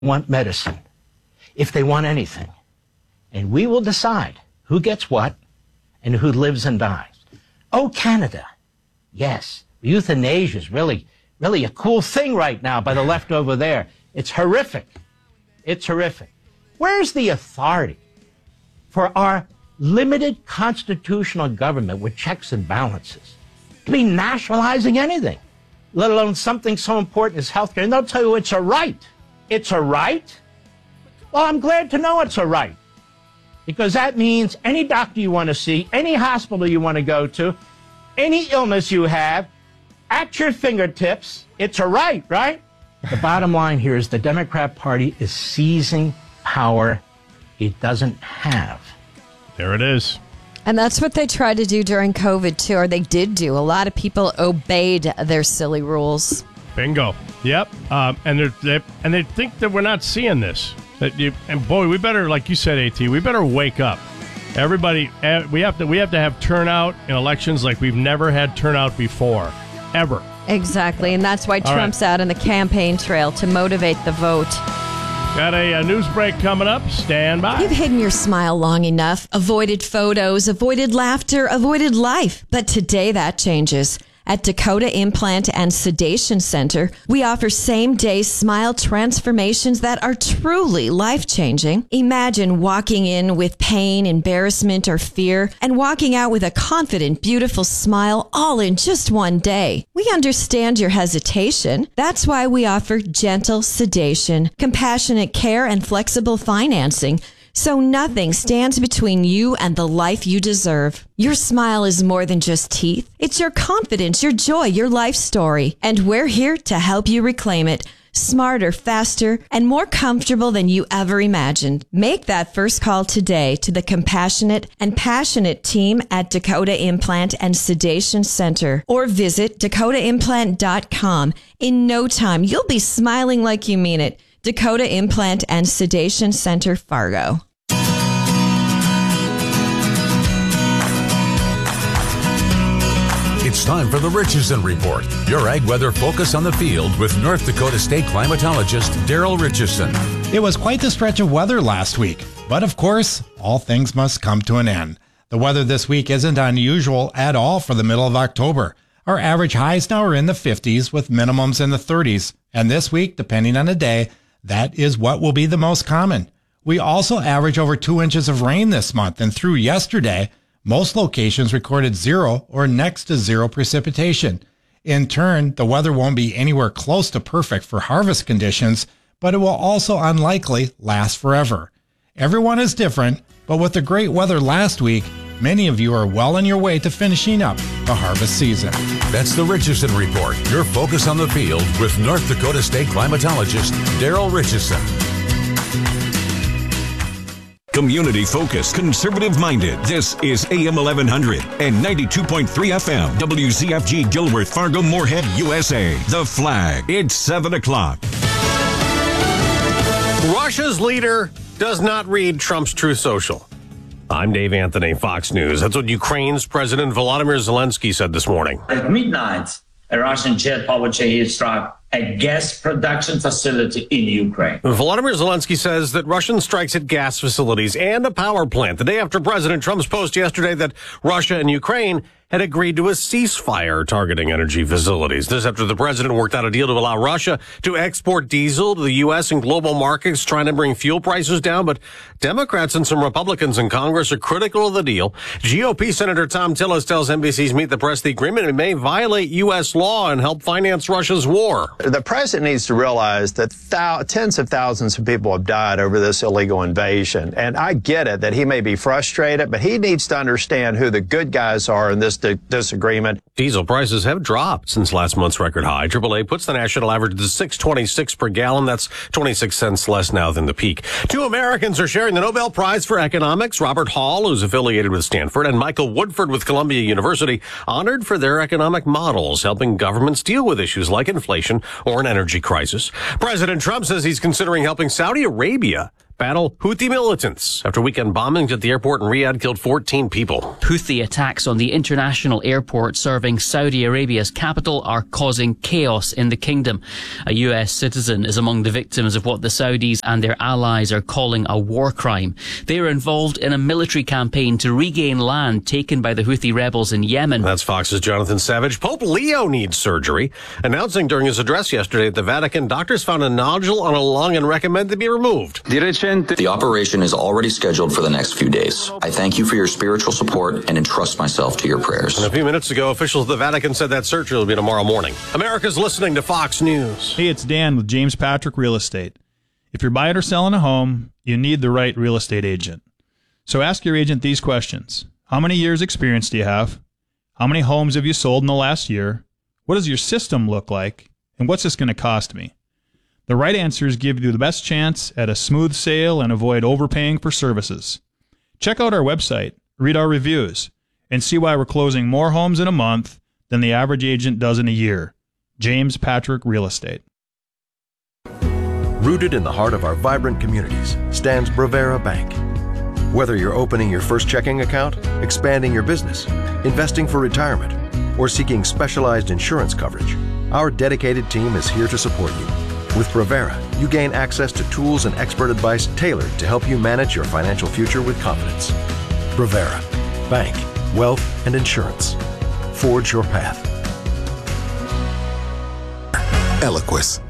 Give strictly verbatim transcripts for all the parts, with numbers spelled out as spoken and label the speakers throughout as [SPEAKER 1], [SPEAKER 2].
[SPEAKER 1] want medicine, if they want anything. And we will decide who gets what and who lives and dies. Oh, Canada. Yes, euthanasia is really, really a cool thing right now by the left over there. It's horrific. It's horrific. Where's the authority for our limited constitutional government with checks and balances to be nationalizing anything, let alone something so important as healthcare? And they'll tell you it's a right. It's a right? Well, I'm glad to know it's a right, because that means any doctor you want to see, any hospital you want to go to, any illness you have, at your fingertips, it's a right, right? The bottom line here is the Democrat Party is seizing power it doesn't have.
[SPEAKER 2] There it is.
[SPEAKER 3] And that's what they tried to do during COVID, too, or they did do. A lot of people obeyed their silly rules.
[SPEAKER 2] Bingo. Yep. Um, and they're, they and they think that we're not seeing this. That you, and boy, we better, like you said, AT, we better wake up. Everybody, uh, we have to we have to have turnout in elections like we've never had turnout before, ever.
[SPEAKER 3] Exactly, and that's why
[SPEAKER 2] All
[SPEAKER 3] Trump's
[SPEAKER 2] right.
[SPEAKER 3] out on the campaign trail to motivate the vote.
[SPEAKER 2] Got a, a news break coming up. Stand by.
[SPEAKER 3] You've hidden your smile long enough, avoided photos, avoided laughter, avoided life. But today that changes. At Dakota Implant and Sedation Center, we offer same-day smile transformations that are truly life-changing. Imagine walking in with pain, embarrassment, or fear, and walking out with a confident, beautiful smile all in just one day. We understand your hesitation. That's why we offer gentle sedation, compassionate care, and flexible financing, so nothing stands between you and the life you deserve. Your smile is more than just teeth. It's your confidence, your joy, your life story. And we're here to help you reclaim it. Smarter, faster, and more comfortable than you ever imagined. Make that first call today to the compassionate and passionate team at Dakota Implant and Sedation Center, or visit dakota implant dot com. In no time, you'll be smiling like you mean it. Dakota Implant and Sedation Center, Fargo.
[SPEAKER 4] It's time for the Richardson Report, your ag weather focus on the field with North Dakota State climatologist Daryl Richardson.
[SPEAKER 5] It was quite the stretch of weather last week, but of course, all things must come to an end. The weather this week isn't unusual at all for the middle of October. Our average highs now are in the fifties with minimums in the thirties, and this week, depending on the day, that is what will be the most common. We also average over two inches of rain this month, and through yesterday, most locations recorded zero or next to zero precipitation. In turn, the weather won't be anywhere close to perfect for harvest conditions, but it will also unlikely last forever. Everyone is different, but with the great weather last week, many of you are well on your way to finishing up the harvest season.
[SPEAKER 4] That's the Richardson Report, your focus on the field with North Dakota State climatologist Daryl Richardson.
[SPEAKER 6] Community focused, conservative minded. This is A M eleven hundred and ninety-two point three F M. W Z F G Gilworth, Fargo, Moorhead, U S A. The Flag. It's seven o'clock.
[SPEAKER 7] Russia's leader does not read Trump's Truth Social. I'm Dave Anthony, Fox News. That's what Ukraine's President Volodymyr Zelensky said this morning.
[SPEAKER 8] At midnight, a Russian jet powered Shahed struck a gas production facility in Ukraine.
[SPEAKER 7] Volodymyr Zelensky says that Russian strikes at gas facilities and a power plant the day after President Trump's post yesterday that Russia and Ukraine had agreed to a ceasefire targeting energy facilities. This after the president worked out a deal to allow Russia to export diesel to the U S and global markets, trying to bring fuel prices down. But Democrats and some Republicans in Congress are critical of the deal. G O P Senator Tom Tillis tells N B C's Meet the Press the agreement may violate U S law and help finance Russia's war.
[SPEAKER 9] The president needs to realize that thou- tens of thousands of people have died over this illegal invasion. And I get it that he may be frustrated, but he needs to understand who the good guys are in this di- disagreement.
[SPEAKER 7] Diesel prices have dropped since last month's record high. triple A puts the national average to six twenty-six per gallon. That's twenty-six cents less now than the peak. Two Americans are sharing the Nobel Prize for Economics. Robert Hall, who's affiliated with Stanford, and Michael Woodford with Columbia University, honored for their economic models, helping governments deal with issues like inflation or an energy crisis. President Trump says he's considering helping Saudi Arabia battle Houthi militants after weekend bombings at the airport in Riyadh killed fourteen people.
[SPEAKER 10] Houthi attacks on the international airport serving Saudi Arabia's capital are causing chaos in the kingdom. A U S citizen is among the victims of what the Saudis and their allies are calling a war crime. They are involved in a military campaign to regain land taken by the Houthi rebels in Yemen.
[SPEAKER 7] That's Fox's Jonathan Savage. Pope Leo needs surgery. Announcing during his address yesterday at the Vatican, doctors found a nodule on a lung and recommend it be removed.
[SPEAKER 11] The operation is already scheduled for the next few days. I thank you for your spiritual support and entrust myself to your prayers.
[SPEAKER 7] And a few minutes ago, officials of the Vatican said that surgery will be tomorrow morning. America's listening to Fox News.
[SPEAKER 12] Hey, it's Dan with James Patrick Real Estate. If you're buying or selling a home, you need the right real estate agent. So ask your agent these questions. How many years experience do you have? How many homes have you sold in the last year? What does your system look like? And what's this going to cost me? The right answers give you the best chance at a smooth sale and avoid overpaying for services. Check out our website, read our reviews, and see why we're closing more homes in a month than the average agent does in a year. James Patrick Real Estate.
[SPEAKER 13] Rooted in the heart of our vibrant communities stands Bravera Bank. Whether you're opening your first checking account, expanding your business, investing for retirement, or seeking specialized insurance coverage, our dedicated team is here to support you. With Bravera, you gain access to tools and expert advice tailored to help you manage your financial future with confidence. Bravera. Bank, wealth, and insurance. Forge your path.
[SPEAKER 14] Eloquist.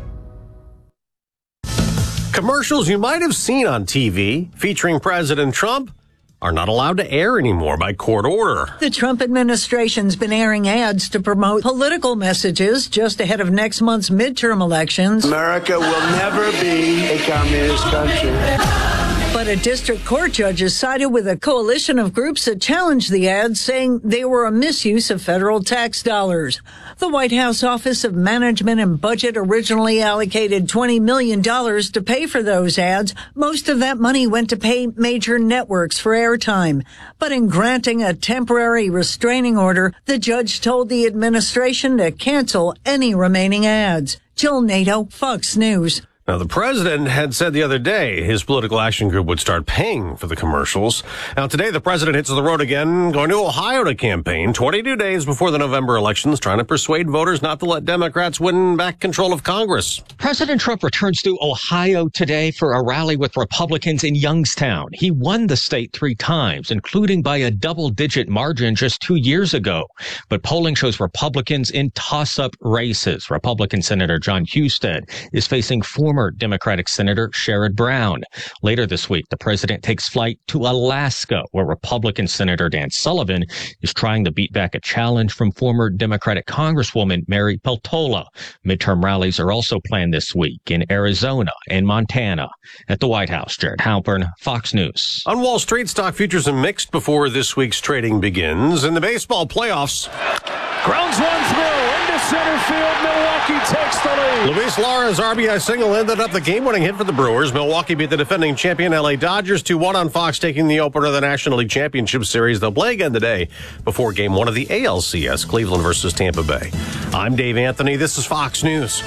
[SPEAKER 7] Commercials you might have seen on T V featuring President Trump are not allowed to air anymore by court order.
[SPEAKER 15] The Trump administration's been airing ads to promote political messages just ahead of next month's midterm elections.
[SPEAKER 16] America will never be a communist country.
[SPEAKER 15] But a district court judge has sided with a coalition of groups that challenged the ads, saying they were a misuse of federal tax dollars. The White House Office of Management and Budget originally allocated twenty million dollars to pay for those ads. Most of that money went to pay major networks for airtime. But in granting a temporary restraining order, the judge told the administration to cancel any remaining ads. Jill Nato, Fox News.
[SPEAKER 7] Now, the president had said the other day his political action group would start paying for the commercials. Now, today, the president hits the road again, going to Ohio to campaign twenty-two days before the November elections, trying to persuade voters not to let Democrats win back control of Congress.
[SPEAKER 17] President Trump returns to Ohio today for a rally with Republicans in Youngstown. He won the state three times, including by a double-digit margin just two years ago. But polling shows Republicans in toss-up races. Republican Senator John Husted is facing former Democratic Senator Sherrod Brown. Later this week, the president takes flight to Alaska, where Republican Senator Dan Sullivan is trying to beat back a challenge from former Democratic Congresswoman Mary Peltola. Midterm rallies are also planned this week in Arizona and Montana. At the White House, Jared Halpern, Fox News.
[SPEAKER 7] On Wall Street, stock futures are mixed before this week's trading begins. In the baseball playoffs,
[SPEAKER 18] grounds one through into center field. Milwaukee takes the lead.
[SPEAKER 7] Luis Lara R B I single ended up the game-winning hit for the Brewers. Milwaukee beat the defending champion L A Dodgers two one on Fox, taking the opener of the National League Championship Series. They'll play again today before game one of the A L C S, Cleveland versus Tampa Bay. I'm Dave Anthony. This is Fox News.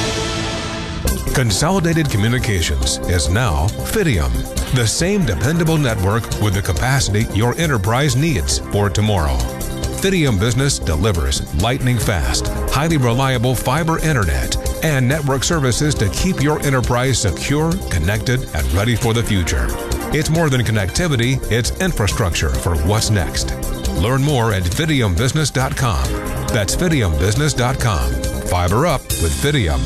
[SPEAKER 4] Consolidated Communications is now Fidium, the same dependable network with the capacity your enterprise needs for tomorrow. Fidium Business delivers lightning fast, highly reliable fiber internet and network services to keep your enterprise secure, connected, and ready for the future. It's more than connectivity, it's infrastructure for what's next. Learn more at fidium business dot com. That's fidium business dot com. Fiber up with Fidium.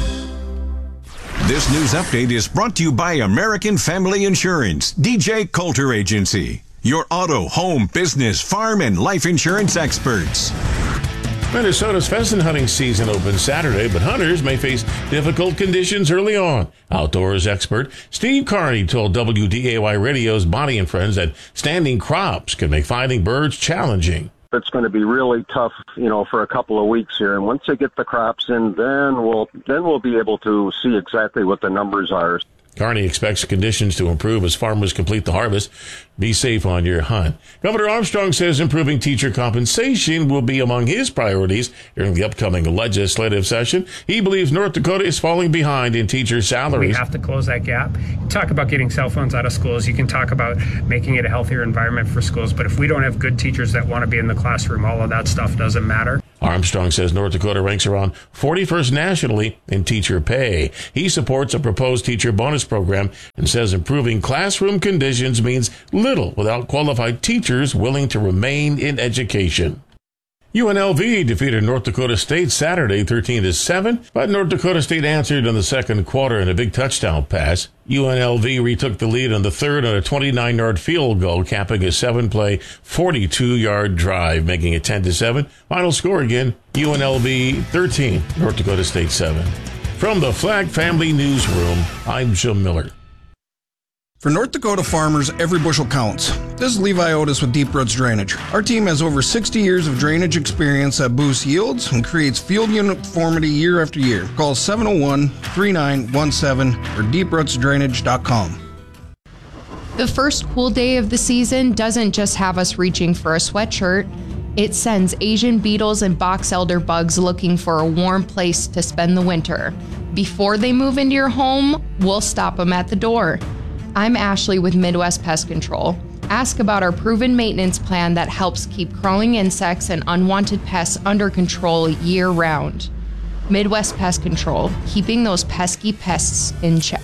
[SPEAKER 6] This news update is brought to you by American Family Insurance, D J Coulter Agency. Your auto, home, business, farm, and life insurance experts.
[SPEAKER 19] Minnesota's pheasant hunting season opens Saturday, but hunters may face difficult conditions early on. Outdoors expert Steve Carney told W D A Y Radio's Bonnie and Friends that standing crops can make finding birds challenging.
[SPEAKER 20] It's going to be really tough, you know, for a couple of weeks here. And once they get the crops in, then we'll then we'll be able to see exactly what the numbers are.
[SPEAKER 19] Carney expects conditions to improve as farmers complete the harvest. Be safe on your hunt. Governor Armstrong says improving teacher compensation will be among his priorities during the upcoming legislative session. He believes North Dakota is falling behind in teacher salaries.
[SPEAKER 21] We have to close that gap. You talk about getting cell phones out of schools. You can talk about making it a healthier environment for schools. But if we don't have good teachers that want to be in the classroom, all of that stuff doesn't matter.
[SPEAKER 19] Armstrong says North Dakota ranks around forty-first nationally in teacher pay. He supports a proposed teacher bonus program and says improving classroom conditions means little without qualified teachers willing to remain in education. U N L V defeated North Dakota State Saturday thirteen to seven, but North Dakota State answered in the second quarter in a big touchdown pass. U N L V retook the lead on the third on a twenty-nine-yard field goal, capping a seven-play, forty-two-yard drive, making it ten to seven. Final score again, U N L V thirteen, North Dakota State seven. From the Flag Family Newsroom, I'm Jim Miller.
[SPEAKER 22] For North Dakota farmers, every bushel counts. This is Levi Otis with Deep Roots Drainage. Our team has over sixty years of drainage experience that boosts yields and creates field uniformity year after year. Call seven oh one, three nine one seven or deep roots drainage dot com.
[SPEAKER 23] The first cool day of the season doesn't just have us reaching for a sweatshirt. It sends Asian beetles and box elder bugs looking for a warm place to spend the winter. Before they move into your home, we'll stop them at the door. I'm Ashley with Midwest Pest Control. Ask about our proven maintenance plan that helps keep crawling insects and unwanted pests under control year-round. Midwest Pest Control, keeping those pesky pests in check.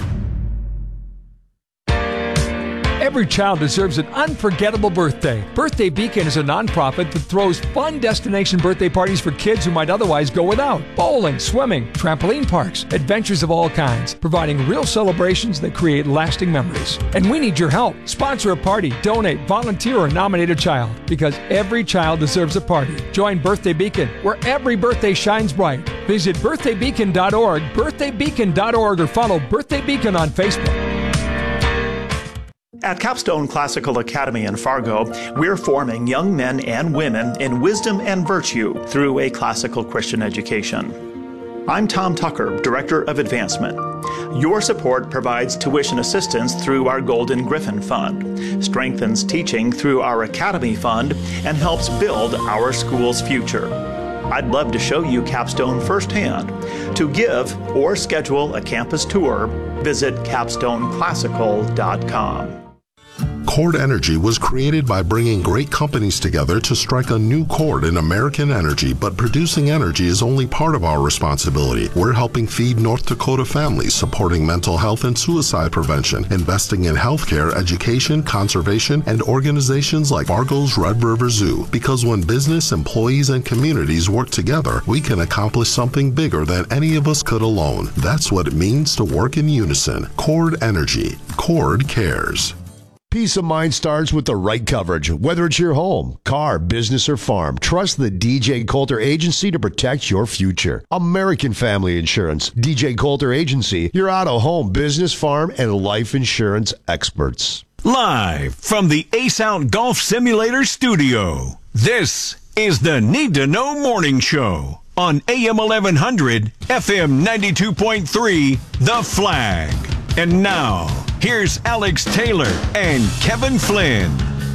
[SPEAKER 18] Every child deserves an unforgettable birthday. Birthday Beacon is a nonprofit that throws fun destination birthday parties for kids who might otherwise go without. Bowling, swimming, trampoline parks, adventures of all kinds, providing real celebrations that create lasting memories. And we need your help. Sponsor a party, donate, volunteer, or nominate a child, because every child deserves a party. Join Birthday Beacon, where every birthday shines bright. Visit birthday beacon dot org, birthday beacon dot org, or follow Birthday Beacon on Facebook.
[SPEAKER 24] At Capstone Classical Academy in Fargo, we're forming young men and women in wisdom and virtue through a classical Christian education. I'm Tom Tucker, Director of Advancement. Your support provides tuition assistance through our Golden Griffin Fund, strengthens teaching through our Academy Fund, and helps build our school's future. I'd love to show you Capstone firsthand. To give or schedule a campus tour, visit capstone classical dot com.
[SPEAKER 14] Chord Energy was created by bringing great companies together to strike a new chord in American energy, but producing energy is only part of our responsibility. We're helping feed North Dakota families, supporting mental health and suicide prevention, investing in healthcare, education, conservation, and organizations like Fargo's Red River Zoo. Because when business, employees, and communities work together, we can accomplish something bigger than any of us could alone. That's what it means to work in unison. Chord Energy. Chord cares.
[SPEAKER 25] Peace of mind starts with the right coverage. Whether it's your home, car, business, or farm, trust the D J Coulter Agency to protect your future. American Family Insurance. D J Coulter Agency, your auto, home, business, farm, and life insurance experts.
[SPEAKER 6] Live from the Ace Out Golf Simulator Studio, this is the Need to Know Morning Show on A M eleven hundred, F M ninety-two point three, The Flag. And now, here's Alex Taylor and Kevin Flynn.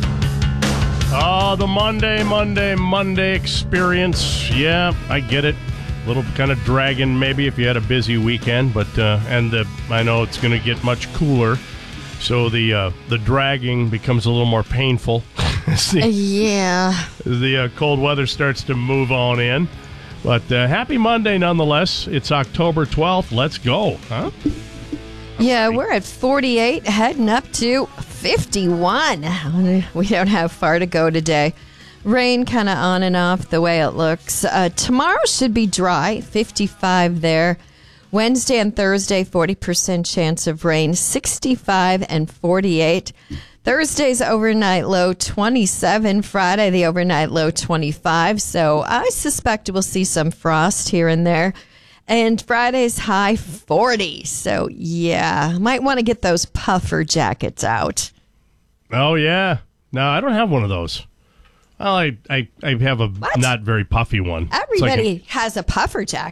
[SPEAKER 2] Oh, the Monday, Monday, Monday experience. Yeah, I get it. A little kind of dragging maybe if you had a busy weekend, but uh, and the, I know it's going to get much cooler, so the uh, the dragging becomes a little more painful. the,
[SPEAKER 3] yeah.
[SPEAKER 2] The uh, cold weather starts to move on in. But uh, happy Monday nonetheless. It's October twelfth. Let's go, huh?
[SPEAKER 3] Yeah, we're at forty-eight, heading up to fifty-one. We don't have far to go today. Rain kind of on and off the way it looks. Uh, tomorrow should be dry, fifty-five there. Wednesday and Thursday, forty percent chance of rain, sixty-five and forty-eight. Thursday's overnight low, twenty-seven. Friday, the overnight low, twenty-five. So I suspect we'll see some frost here and there. And Friday's high, forty. So, yeah, might want to get those puffer jackets out.
[SPEAKER 2] Oh, yeah. No, I don't have one of those. Well, I, I, I have a
[SPEAKER 3] What?
[SPEAKER 2] not very puffy one.
[SPEAKER 3] Everybody
[SPEAKER 2] like a,
[SPEAKER 3] has a puffer jacket.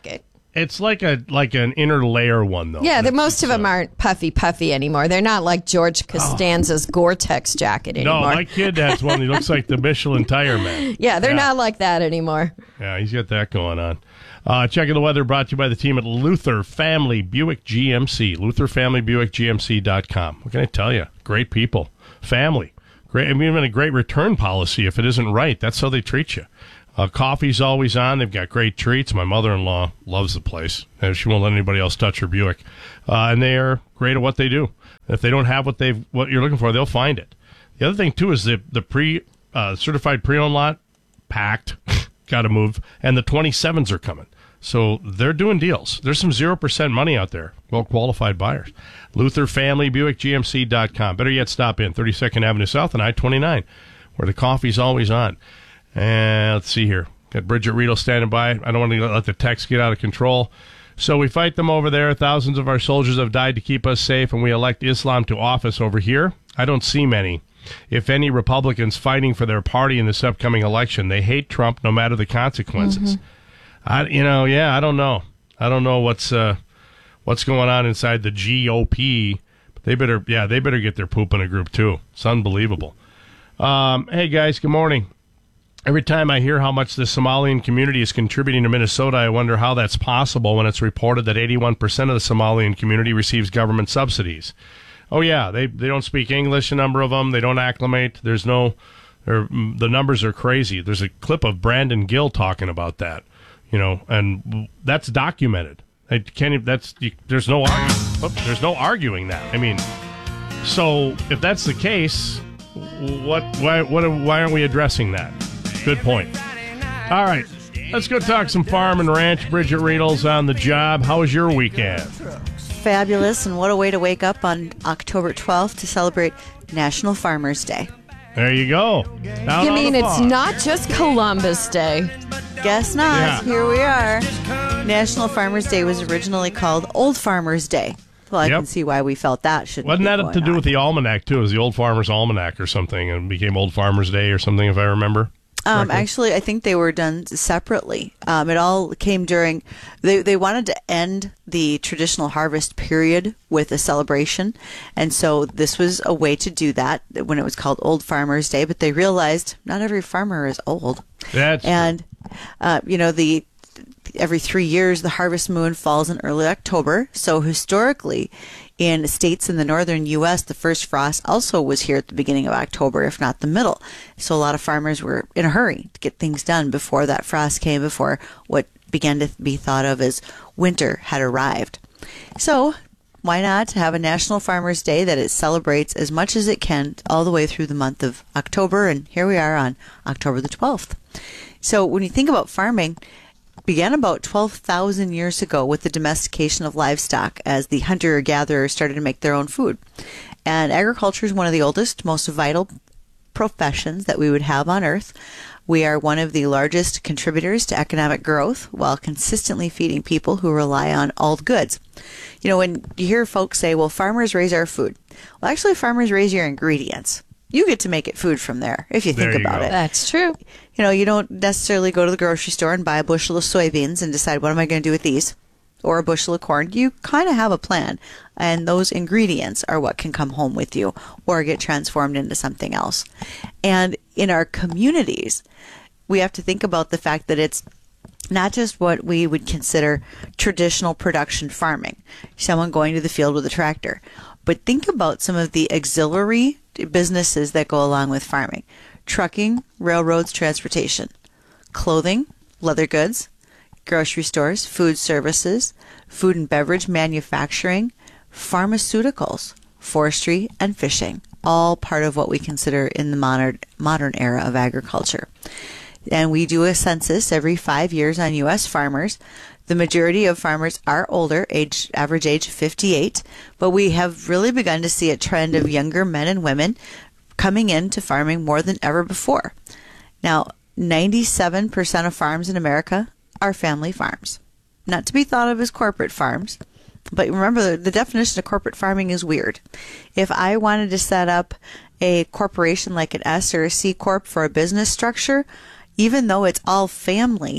[SPEAKER 2] It's like a like an inner layer one, though.
[SPEAKER 3] Yeah, the, most of them aren't puffy puffy anymore. They're not like George Costanza's
[SPEAKER 2] oh.
[SPEAKER 3] Gore-Tex jacket anymore.
[SPEAKER 2] No, my kid has one. He looks like the Michelin Tire Man.
[SPEAKER 3] Yeah, they're
[SPEAKER 2] yeah.
[SPEAKER 3] not like that anymore.
[SPEAKER 2] Yeah, he's got that going on. Uh, checking the weather brought to you by the team at Luther Family Buick G M C. Luther Family Buick G M C dot com. What can I tell you? Great people. Family. Great. I mean, even a great return policy if it isn't right. That's how they treat you. Uh, coffee's always on. They've got great treats. My mother-in-law loves the place. And she won't let anybody else touch her Buick. Uh, and they are great at what they do. If they don't have what they've what you're looking for, they'll find it. The other thing, too, is the, the pre uh, certified pre-owned lot, packed, got to move, and the twenty-sevens are coming. So they're doing deals. There's some zero percent money out there. Well-qualified buyers. Luther Family Buick G M C dot com. Better yet, stop in. thirty-second Avenue South and I twenty-nine, where the coffee's always on. And let's see here. Got Bridget Riedel standing by. I don't want to let the text get out of control. So we fight them over there. Thousands of our soldiers have died to keep us safe, and we elect Islam to office over here. I don't see many, if any, Republicans fighting for their party in this upcoming election. They hate Trump no matter the consequences. Mm-hmm. I, you know, yeah, I don't know. I don't know what's uh, what's going on inside the G O P. But they better, yeah, they better get their poop in a group too. It's unbelievable. Um, hey guys, good morning. Every time I hear how much the Somalian community is contributing to Minnesota, I wonder how that's possible when it's reported that eighty-one percent of the Somalian community receives government subsidies. Oh, yeah, they, they don't speak English, a number of them. They don't acclimate. There's no, the numbers are crazy. There's a clip of Brandon Gill talking about that, you know, and that's documented. I can't, that's, there's no, argue, there's no arguing that. I mean, so if that's the case, what, why, what, why aren't we addressing that? Good point. All right, let's go talk some farm and ranch. Bridget Riedel's on the job. How was your weekend?
[SPEAKER 1] Fabulous, and what a way to wake up on October twelfth to celebrate National Farmers Day.
[SPEAKER 2] There you go. Down
[SPEAKER 3] you mean it's
[SPEAKER 2] farm.
[SPEAKER 3] not just Columbus Day?
[SPEAKER 1] Guess not.
[SPEAKER 2] Yeah.
[SPEAKER 1] Here we are. National Farmers Day was originally called Old Farmers Day. Well, I
[SPEAKER 2] Yep.
[SPEAKER 1] can see why we felt that shouldn't
[SPEAKER 2] Wasn't
[SPEAKER 1] be
[SPEAKER 2] that
[SPEAKER 1] going
[SPEAKER 2] to do
[SPEAKER 1] on.
[SPEAKER 2] with the almanac, too? It was the Old Farmer's Almanac or something, and it became Old Farmer's Day or something, if I remember.
[SPEAKER 1] Um,
[SPEAKER 2] correctly?
[SPEAKER 1] actually, I think they were done separately. Um, it all came during, they, they wanted to end the traditional harvest period with a celebration. And so this was a way to do that when it was called Old Farmers Day. But they realized not every farmer is old.
[SPEAKER 2] That's
[SPEAKER 1] and, uh, you know, the every three years, the harvest moon falls in early October. So historically, in states in the northern U S, the first frost also was here at the beginning of October, if not the middle. So a lot of farmers were in a hurry to get things done before that frost came, before what began to be thought of as winter had arrived. So why not have a National Farmers Day that it celebrates as much as it can all the way through the month of October? And here we are on October the twelfth. So when you think about farming, began about twelve thousand years ago with the domestication of livestock as the hunter-gatherers started to make their own food. And agriculture is one of the oldest, most vital professions that we would have on Earth. We are one of the largest contributors to economic growth while consistently feeding people who rely on all goods. You know, when you hear folks say, well, farmers raise our food. Well, actually, farmers raise your ingredients. You get to make it food from there, if you think
[SPEAKER 3] There you
[SPEAKER 1] about
[SPEAKER 3] go.
[SPEAKER 1] it.
[SPEAKER 3] That's true.
[SPEAKER 1] You know, you don't necessarily go to the grocery store and buy a bushel of soybeans and decide, what am I going to do with these? Or a bushel of corn. You kind of have a plan. And those ingredients are what can come home with you or get transformed into something else. And in our communities, we have to think about the fact that it's not just what we would consider traditional production farming, someone going to the field with a tractor, but think about some of the auxiliary businesses that go along with farming. Trucking, railroads, transportation, clothing, leather goods, grocery stores, food services, food and beverage manufacturing, pharmaceuticals, forestry, and fishing, all part of what we consider in the modern, modern era of agriculture. And we do a census every five years on U S farmers. The majority of farmers are older, age average age fifty-eight, but we have really begun to see a trend of younger men and women coming into farming more than ever before. Now, ninety-seven percent of farms in America are family farms, not to be thought of as corporate farms. But remember, the, the definition of corporate farming is weird. If I wanted to set up a corporation like an S or a C Corp for a business structure, even though it's all family,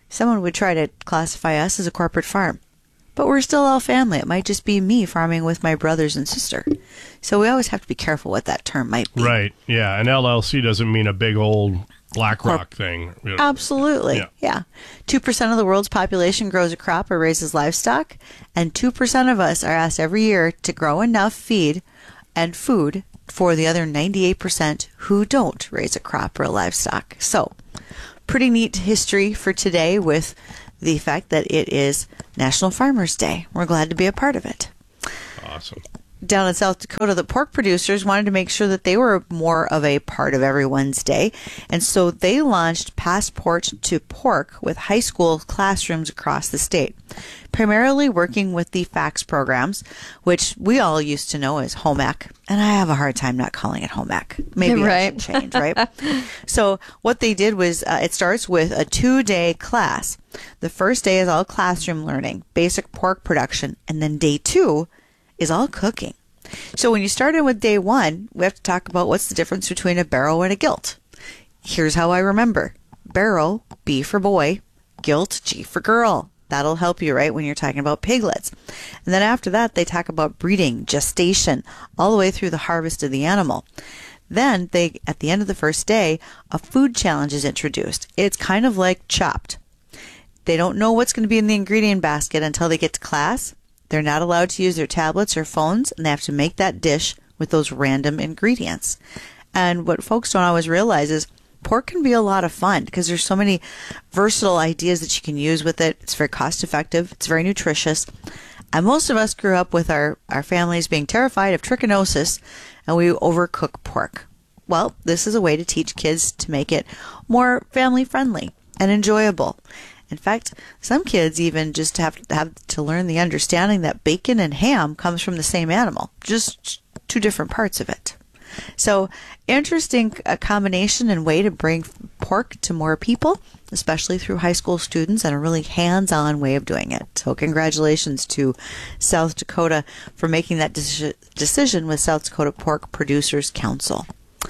[SPEAKER 1] someone would try to classify us as a corporate farm. But we're still all family. It might just be me farming with my brothers and sister. So we always have to be careful what that term might be.
[SPEAKER 2] Right, yeah. An L L C doesn't mean a big old BlackRock thing. You know.
[SPEAKER 1] Absolutely,
[SPEAKER 2] Yeah.
[SPEAKER 1] yeah. two percent of the world's population grows a crop or raises livestock, and two percent of us are asked every year to grow enough feed and food for the other ninety-eight percent who don't raise a crop or a livestock. So, pretty neat history for today with the fact that it is National Farmers Day. We're glad to be a part of it.
[SPEAKER 2] Awesome.
[SPEAKER 1] Down in South Dakota, the pork producers wanted to make sure that they were more of a part of everyone's day. And so they launched Passport to Pork with high school classrooms across the state, primarily working with the FACTS programs, which we all used to know as home ec. And I have a hard time not calling it home ec. Maybe
[SPEAKER 3] Right.
[SPEAKER 1] I should change, right? So what they did was uh, it starts with a two-day class. The first day is all classroom learning, basic pork production, and then day two is all cooking. So when you start in with day one, we have to talk about what's the difference between a barrow and a gilt. Here's how I remember. Barrow, B for boy, gilt, G for girl. That'll help you, right, when you're talking about piglets. And then after that, they talk about breeding, gestation, all the way through the harvest of the animal. Then, they, at the end of the first day, a food challenge is introduced. It's kind of like Chopped. They don't know what's going to be in the ingredient basket until they get to class. They're not allowed to use their tablets or phones, and they have to make that dish with those random ingredients. And what folks don't always realize is pork can be a lot of fun because there's so many versatile ideas that you can use with it. It's very cost effective. It's very nutritious. And most of us grew up with our, our families being terrified of trichinosis, and we overcook pork. Well, this is a way to teach kids to make it more family friendly and enjoyable. In fact, some kids even just have to have to learn the understanding that bacon and ham comes from the same animal, just two different parts of it. So, interesting uh, combination and way to bring pork to more people, especially through high school students, and a really hands-on way of doing it. So, congratulations to South Dakota for making that de- decision with South Dakota Pork Producers Council.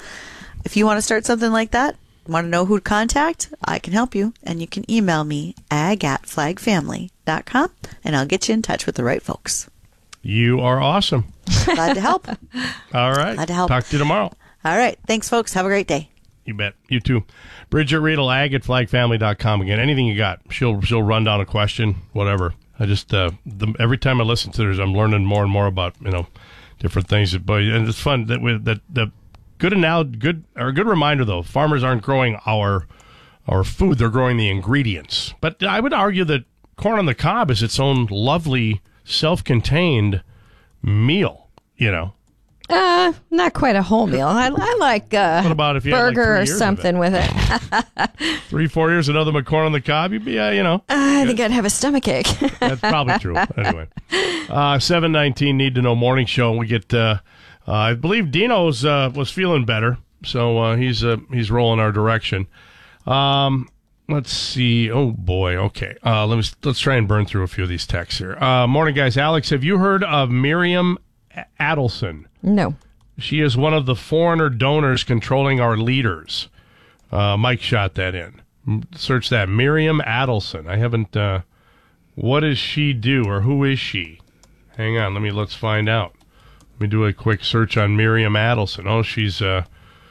[SPEAKER 1] If you want to start something like that, want to know who to contact, I can help you, and you can email me ag at flag family dot com, and I'll get you in touch with the right folks.
[SPEAKER 2] You are awesome.
[SPEAKER 1] Glad to help.
[SPEAKER 2] All right.
[SPEAKER 1] Glad to help.
[SPEAKER 2] Talk to you tomorrow.
[SPEAKER 1] All right. Thanks, folks. Have a great day.
[SPEAKER 2] You bet. You too. Bridget Riedel, ag at flag family dot com. Again, anything you got, she'll she'll run down a question, whatever. I just, uh, the, every time I listen to her, I'm learning more and more about, you know, different things. But and it's fun that we, that the good now good or a good reminder though. Farmers aren't growing our our food; they're growing the ingredients. But I would argue that corn on the cob is its own lovely, self-contained meal. You know.
[SPEAKER 3] Uh, not quite a whole meal. I, I like uh,
[SPEAKER 2] What about if you had, like,
[SPEAKER 3] burger
[SPEAKER 2] three
[SPEAKER 3] or
[SPEAKER 2] years of
[SPEAKER 3] something with it.
[SPEAKER 2] Three, four years, another one corn on the cob, you'd be, uh, you know.
[SPEAKER 3] I think I'd have a stomach ache.
[SPEAKER 2] That's probably true. Anyway, uh, seven nineteen Need to Know Morning Show. We get, uh, uh, I believe Dino's uh, was feeling better, so uh, he's uh, he's rolling our direction. Um, let's see. Oh boy. Okay. Uh, let me let's try and burn through a few of these texts here. Uh, morning, guys. Alex, have you heard of Miriam Adelson?
[SPEAKER 3] No.
[SPEAKER 2] She is one of the foreigner donors controlling our leaders. Uh, Mike shot that in. Search that. Miriam Adelson. I haven't, uh, what does she do or who is she? Hang on. Let me, let's find out. Let me do a quick search on Miriam Adelson. Oh, she's, uh,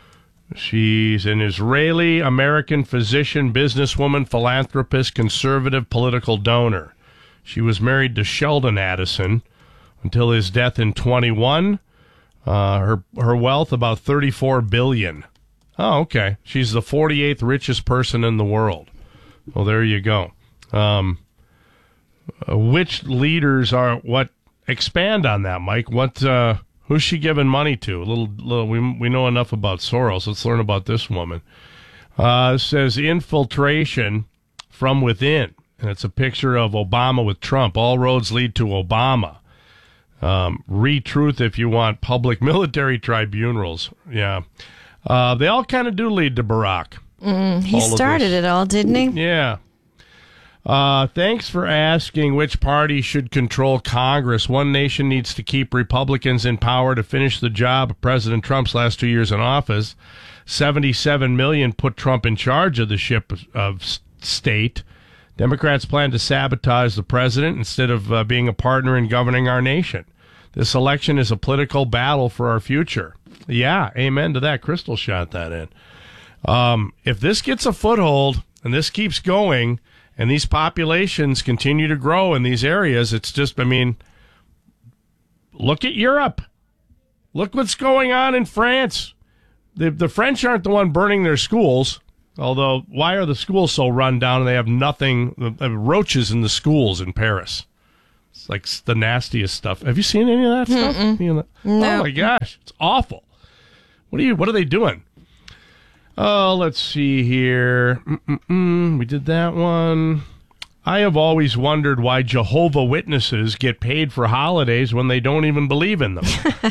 [SPEAKER 2] she's an Israeli American physician, businesswoman, philanthropist, conservative political donor. She was married to Sheldon Adelson until his death in twenty-one. Uh, her her wealth about thirty-four billion dollars. Oh, okay. She's the forty-eighth richest person in the world. Well, there you go. Um, uh, which leaders are what? Expand on that, Mike. What? Uh, who's she giving money to? A little, little. We we know enough about Soros. Let's learn about this woman. Uh, it says infiltration from within, and it's a picture of Obama with Trump. All roads lead to Obama. Um, re-truth if you want public military tribunals. Yeah. Uh, they all kind of do lead to Barack.
[SPEAKER 3] Mm, he
[SPEAKER 2] All of
[SPEAKER 3] started
[SPEAKER 2] this.
[SPEAKER 3] it all, didn't he?
[SPEAKER 2] Yeah. Uh, thanks for asking which party should control Congress. One nation needs to keep Republicans in power to finish the job of President Trump's last two years in office. seventy-seven million put Trump in charge of the ship of, of state. Democrats plan to sabotage the president instead of uh, being a partner in governing our nation. This election is a political battle for our future. Yeah, amen to that. Crystal shot that in. Um, if this gets a foothold and this keeps going and these populations continue to grow in these areas, it's just, I mean, look at Europe. Look what's going on in France. The, the French aren't the one burning their schools, although why are the schools so run down and they have nothing, they have roaches in the schools in Paris? It's like the nastiest stuff. Have you seen any of that stuff?
[SPEAKER 3] Mm-mm.
[SPEAKER 2] You know,
[SPEAKER 3] No.
[SPEAKER 2] Oh my gosh, it's awful. What are you? What are they doing? Oh, let's see here. Mm-mm-mm. We did that one. I have always wondered why Jehovah Witnesses get paid for holidays when they don't even believe in them.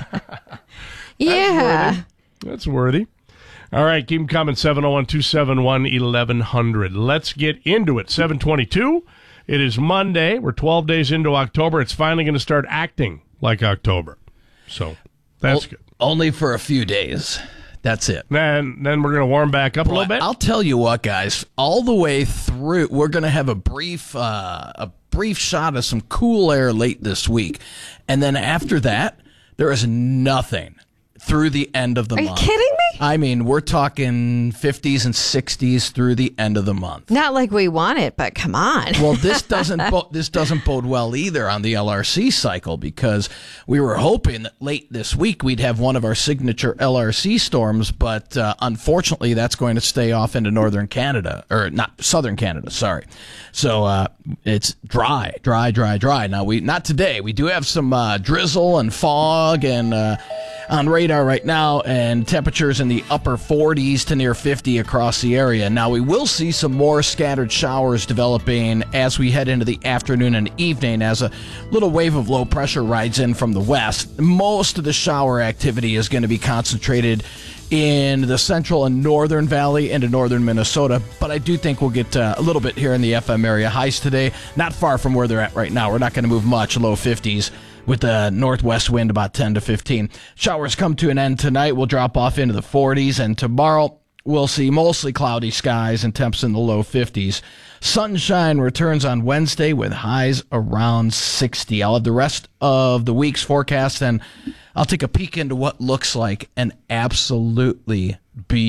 [SPEAKER 3] Yeah.
[SPEAKER 2] That's worthy. All right, keep them coming. seven oh one, two seven one, eleven hundred. Let's get into it. seven twenty-two. It is Monday. We're twelve days into October. It's finally going to start acting like October. So that's
[SPEAKER 5] O-
[SPEAKER 2] good.
[SPEAKER 5] Only for a few days. That's it.
[SPEAKER 2] Then, then we're going to warm back up a little bit.
[SPEAKER 5] I'll tell you what, guys. All the way through, we're going to have a brief, uh, a brief shot of some cool air late this week, and then after that, there is nothing through the end of the
[SPEAKER 3] Are
[SPEAKER 5] month.
[SPEAKER 3] you kidding me?
[SPEAKER 5] I mean, we're talking fifties and sixties through the end of the month.
[SPEAKER 3] Not like we want it, but come on.
[SPEAKER 5] Well, this doesn't bo- this doesn't bode well either on the L R C cycle, because we were hoping that late this week we'd have one of our signature L R C storms, but uh, unfortunately that's going to stay off into northern Canada, or not southern Canada, sorry. So uh, it's dry, dry, dry, dry. Now we not today. We do have some uh, drizzle and fog and uh, on radar right now, and temperatures in the upper forties to near fifty across the area. Now, we will see some more scattered showers developing as we head into the afternoon and evening as a little wave of low pressure rides in from the west. Most of the shower activity is going to be concentrated in the central and northern valley into northern Minnesota, but I do think we'll get uh, a little bit here in the F M area. Highs today, not far from where they're at right now. We're not going to move much, low fifties. With the northwest wind about ten to fifteen. Showers come to an end tonight. We'll drop off into the forties, and tomorrow we'll see mostly cloudy skies and temps in the low fifties. Sunshine returns on Wednesday with highs around sixty. I'll have the rest of the week's forecast, and I'll take a peek into what looks like an absolutely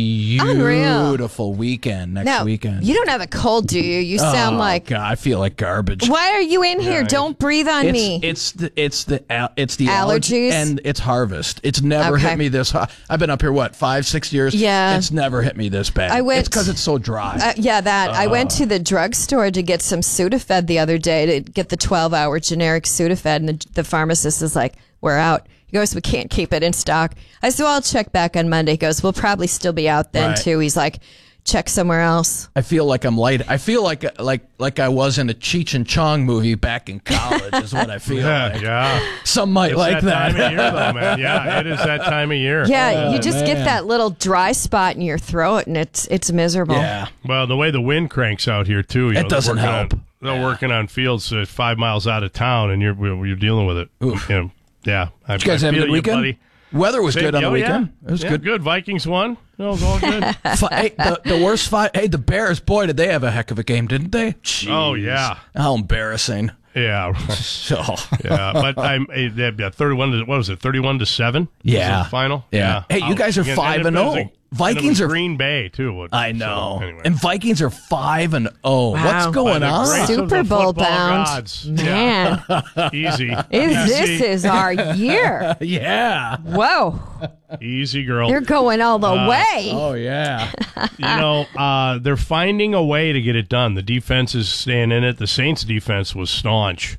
[SPEAKER 5] beautiful
[SPEAKER 3] Unreal.
[SPEAKER 5] weekend next
[SPEAKER 3] now,
[SPEAKER 5] weekend.
[SPEAKER 3] You don't have a cold, do you? You sound
[SPEAKER 5] oh,
[SPEAKER 3] like.
[SPEAKER 5] God, I feel like garbage.
[SPEAKER 3] Why are you in here?
[SPEAKER 5] Yeah,
[SPEAKER 3] Don't breathe on
[SPEAKER 5] it's,
[SPEAKER 3] me.
[SPEAKER 5] It's the it's the al- it's the
[SPEAKER 3] Allergies?
[SPEAKER 5] allergy and it's harvest. It's never
[SPEAKER 3] Okay.
[SPEAKER 5] hit me this hot. I've been up here what five six years.
[SPEAKER 3] Yeah.
[SPEAKER 5] it's never hit me this bad.
[SPEAKER 3] I went-
[SPEAKER 5] It's because it's so dry.
[SPEAKER 3] Uh, yeah, that. I went
[SPEAKER 5] Uh.
[SPEAKER 3] to the drugstore to get some Sudafed the other day to get the twelve-hour generic Sudafed, and the, the pharmacist is like, "We're out." He goes, "We can't keep it in stock." I said, "Well, I'll check back on Monday." He goes, "We'll probably still be out then,
[SPEAKER 5] Right.
[SPEAKER 3] too." He's like, "Check somewhere else."
[SPEAKER 5] I feel like I'm light. I feel like like like I was in a Cheech and Chong movie back in college. Is what I feel
[SPEAKER 2] Yeah,
[SPEAKER 5] like.
[SPEAKER 2] yeah.
[SPEAKER 5] Some might
[SPEAKER 2] It's
[SPEAKER 5] like
[SPEAKER 2] that
[SPEAKER 5] that.
[SPEAKER 2] time of year, though, man. Yeah, it is that time of year.
[SPEAKER 3] Yeah, you
[SPEAKER 5] Oh,
[SPEAKER 3] just get
[SPEAKER 5] man.
[SPEAKER 3] that little dry spot in your throat, and it's it's miserable.
[SPEAKER 5] Yeah.
[SPEAKER 2] Well, the way the wind cranks out here too, you
[SPEAKER 5] It
[SPEAKER 2] know, they're
[SPEAKER 5] doesn't
[SPEAKER 2] working
[SPEAKER 5] help.
[SPEAKER 2] On, they're working on fields uh, five miles out of town, and you're you're dealing with it.
[SPEAKER 5] Oof.
[SPEAKER 2] You know, yeah, I,
[SPEAKER 5] Did you guys
[SPEAKER 2] I
[SPEAKER 5] have a
[SPEAKER 2] feel
[SPEAKER 5] good
[SPEAKER 2] you,
[SPEAKER 5] weekend?
[SPEAKER 2] buddy.
[SPEAKER 5] Weather was
[SPEAKER 2] Same-
[SPEAKER 5] good on the
[SPEAKER 2] oh,
[SPEAKER 5] weekend.
[SPEAKER 2] Yeah.
[SPEAKER 5] It was
[SPEAKER 2] Yeah,
[SPEAKER 5] good.
[SPEAKER 2] Good. Vikings won. It was all good.
[SPEAKER 5] Fi- hey, the, the worst fight. Hey, the Bears. Boy, did they have a heck of a game, didn't they?
[SPEAKER 2] Oh,
[SPEAKER 5] Jeez.
[SPEAKER 2] yeah.
[SPEAKER 5] How embarrassing.
[SPEAKER 2] Yeah.
[SPEAKER 5] So.
[SPEAKER 2] Yeah, but I'm eh, yeah, thirty-one to what was it? Thirty-one to seven.
[SPEAKER 5] Yeah.
[SPEAKER 2] Was the final.
[SPEAKER 5] Yeah. Hey, you guys are
[SPEAKER 2] Again,
[SPEAKER 5] five
[SPEAKER 2] it
[SPEAKER 5] and
[SPEAKER 2] was
[SPEAKER 5] oh.
[SPEAKER 2] a- and
[SPEAKER 5] Vikings
[SPEAKER 2] it was
[SPEAKER 5] are-
[SPEAKER 2] Green Bay too. What-
[SPEAKER 5] I know.
[SPEAKER 2] So, anyway.
[SPEAKER 5] And Vikings are five and oh.
[SPEAKER 3] Wow.
[SPEAKER 5] What's going
[SPEAKER 2] By the
[SPEAKER 5] on?
[SPEAKER 2] grace of
[SPEAKER 3] Super
[SPEAKER 2] the
[SPEAKER 3] Bowl
[SPEAKER 2] football
[SPEAKER 3] bound.
[SPEAKER 2] gods.
[SPEAKER 3] Man.
[SPEAKER 2] Yeah. Easy.
[SPEAKER 3] Is- this
[SPEAKER 2] Easy.
[SPEAKER 3] is our year.
[SPEAKER 5] Yeah.
[SPEAKER 3] Whoa.
[SPEAKER 2] Easy, girl.
[SPEAKER 3] You're going all the
[SPEAKER 2] Uh,
[SPEAKER 3] way.
[SPEAKER 5] Oh yeah.
[SPEAKER 2] You know, uh, they're finding a way to get it done. The defense is staying in it. The Saints' defense was staunch,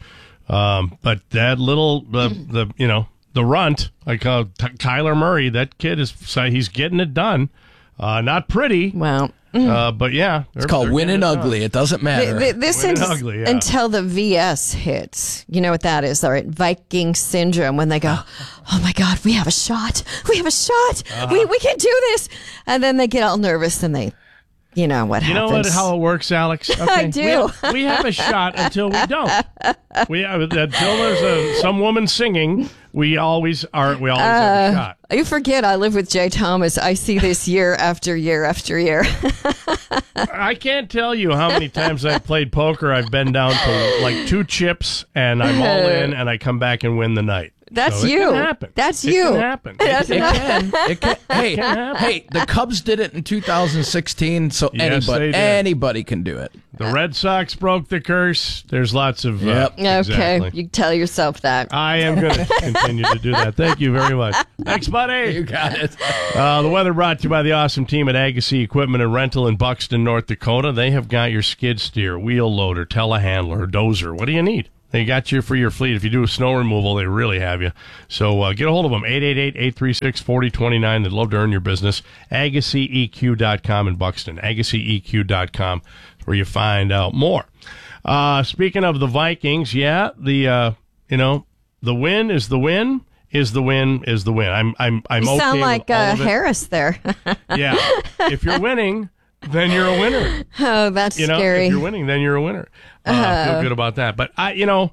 [SPEAKER 2] um, but that little the the you know the runt like uh, T- Kyler Murray, that kid is he's getting it done. Uh, not pretty.
[SPEAKER 3] Well.
[SPEAKER 2] Uh, but yeah,
[SPEAKER 5] It's called winning ugly. It doesn't matter.
[SPEAKER 3] Th- th- this
[SPEAKER 2] Winning
[SPEAKER 3] is
[SPEAKER 2] ugly, yeah.
[SPEAKER 3] until the V S hits. You know what that is, all right? Viking syndrome, when they go, "Oh my God, we have a shot! We have a shot!
[SPEAKER 2] Uh-huh.
[SPEAKER 3] We we can do this!" And then they get all nervous and they, you know what
[SPEAKER 2] You know
[SPEAKER 3] happens?
[SPEAKER 2] what, how it works, Alex? Okay.
[SPEAKER 3] I do.
[SPEAKER 2] We, we have a shot until we don't. We have, until there's a, some woman singing. We always are. We always have a shot.
[SPEAKER 3] You forget I live with Jay Thomas. I see this year after year after year.
[SPEAKER 2] I can't tell you how many times I've played poker. I've been down to like two chips, and I'm all in, and I come back and win the night.
[SPEAKER 3] That's
[SPEAKER 2] so it
[SPEAKER 3] you.
[SPEAKER 2] Can happen.
[SPEAKER 3] That's
[SPEAKER 2] it
[SPEAKER 3] you.
[SPEAKER 2] Can happen.
[SPEAKER 3] That's
[SPEAKER 5] It
[SPEAKER 3] not-
[SPEAKER 5] can. It can. Hey, hey, the Cubs did it in two thousand sixteen, so
[SPEAKER 2] Yes,
[SPEAKER 5] anybody
[SPEAKER 2] they did.
[SPEAKER 5] anybody can do it.
[SPEAKER 2] The Red Sox broke the curse. There's lots of.
[SPEAKER 5] Yep.
[SPEAKER 2] Uh, exactly.
[SPEAKER 3] Okay, you tell yourself that.
[SPEAKER 2] I am going to continue to do that. Thank you very much. Thanks, buddy.
[SPEAKER 5] You got it.
[SPEAKER 2] Uh, the weather brought to you by the awesome team at Agassi Equipment and Rental in Buxton, North Dakota. They have got your skid steer, wheel loader, telehandler, dozer. What do you need? They got you for your fleet. If you do snow removal, they really have you. So uh, get a hold of them, eight eight eight, eight three six, four zero two nine. They'd love to earn your business. Agassi E Q dot com in Buxton. Agassi E Q dot com is where you find out more. Uh, speaking of the Vikings, yeah, the uh, you know the win is the win is the win is the win. I'm I'm I'm
[SPEAKER 3] You
[SPEAKER 2] okay
[SPEAKER 3] sound
[SPEAKER 2] with
[SPEAKER 3] like
[SPEAKER 2] all
[SPEAKER 3] uh,
[SPEAKER 2] of it.
[SPEAKER 3] Harris there.
[SPEAKER 2] Yeah, if you're winning, then you're a winner.
[SPEAKER 3] Oh, that's
[SPEAKER 2] You know,
[SPEAKER 3] scary.
[SPEAKER 2] if you're winning, then you're a winner. Uh,
[SPEAKER 3] Uh.
[SPEAKER 2] feel good about that. But I, you know,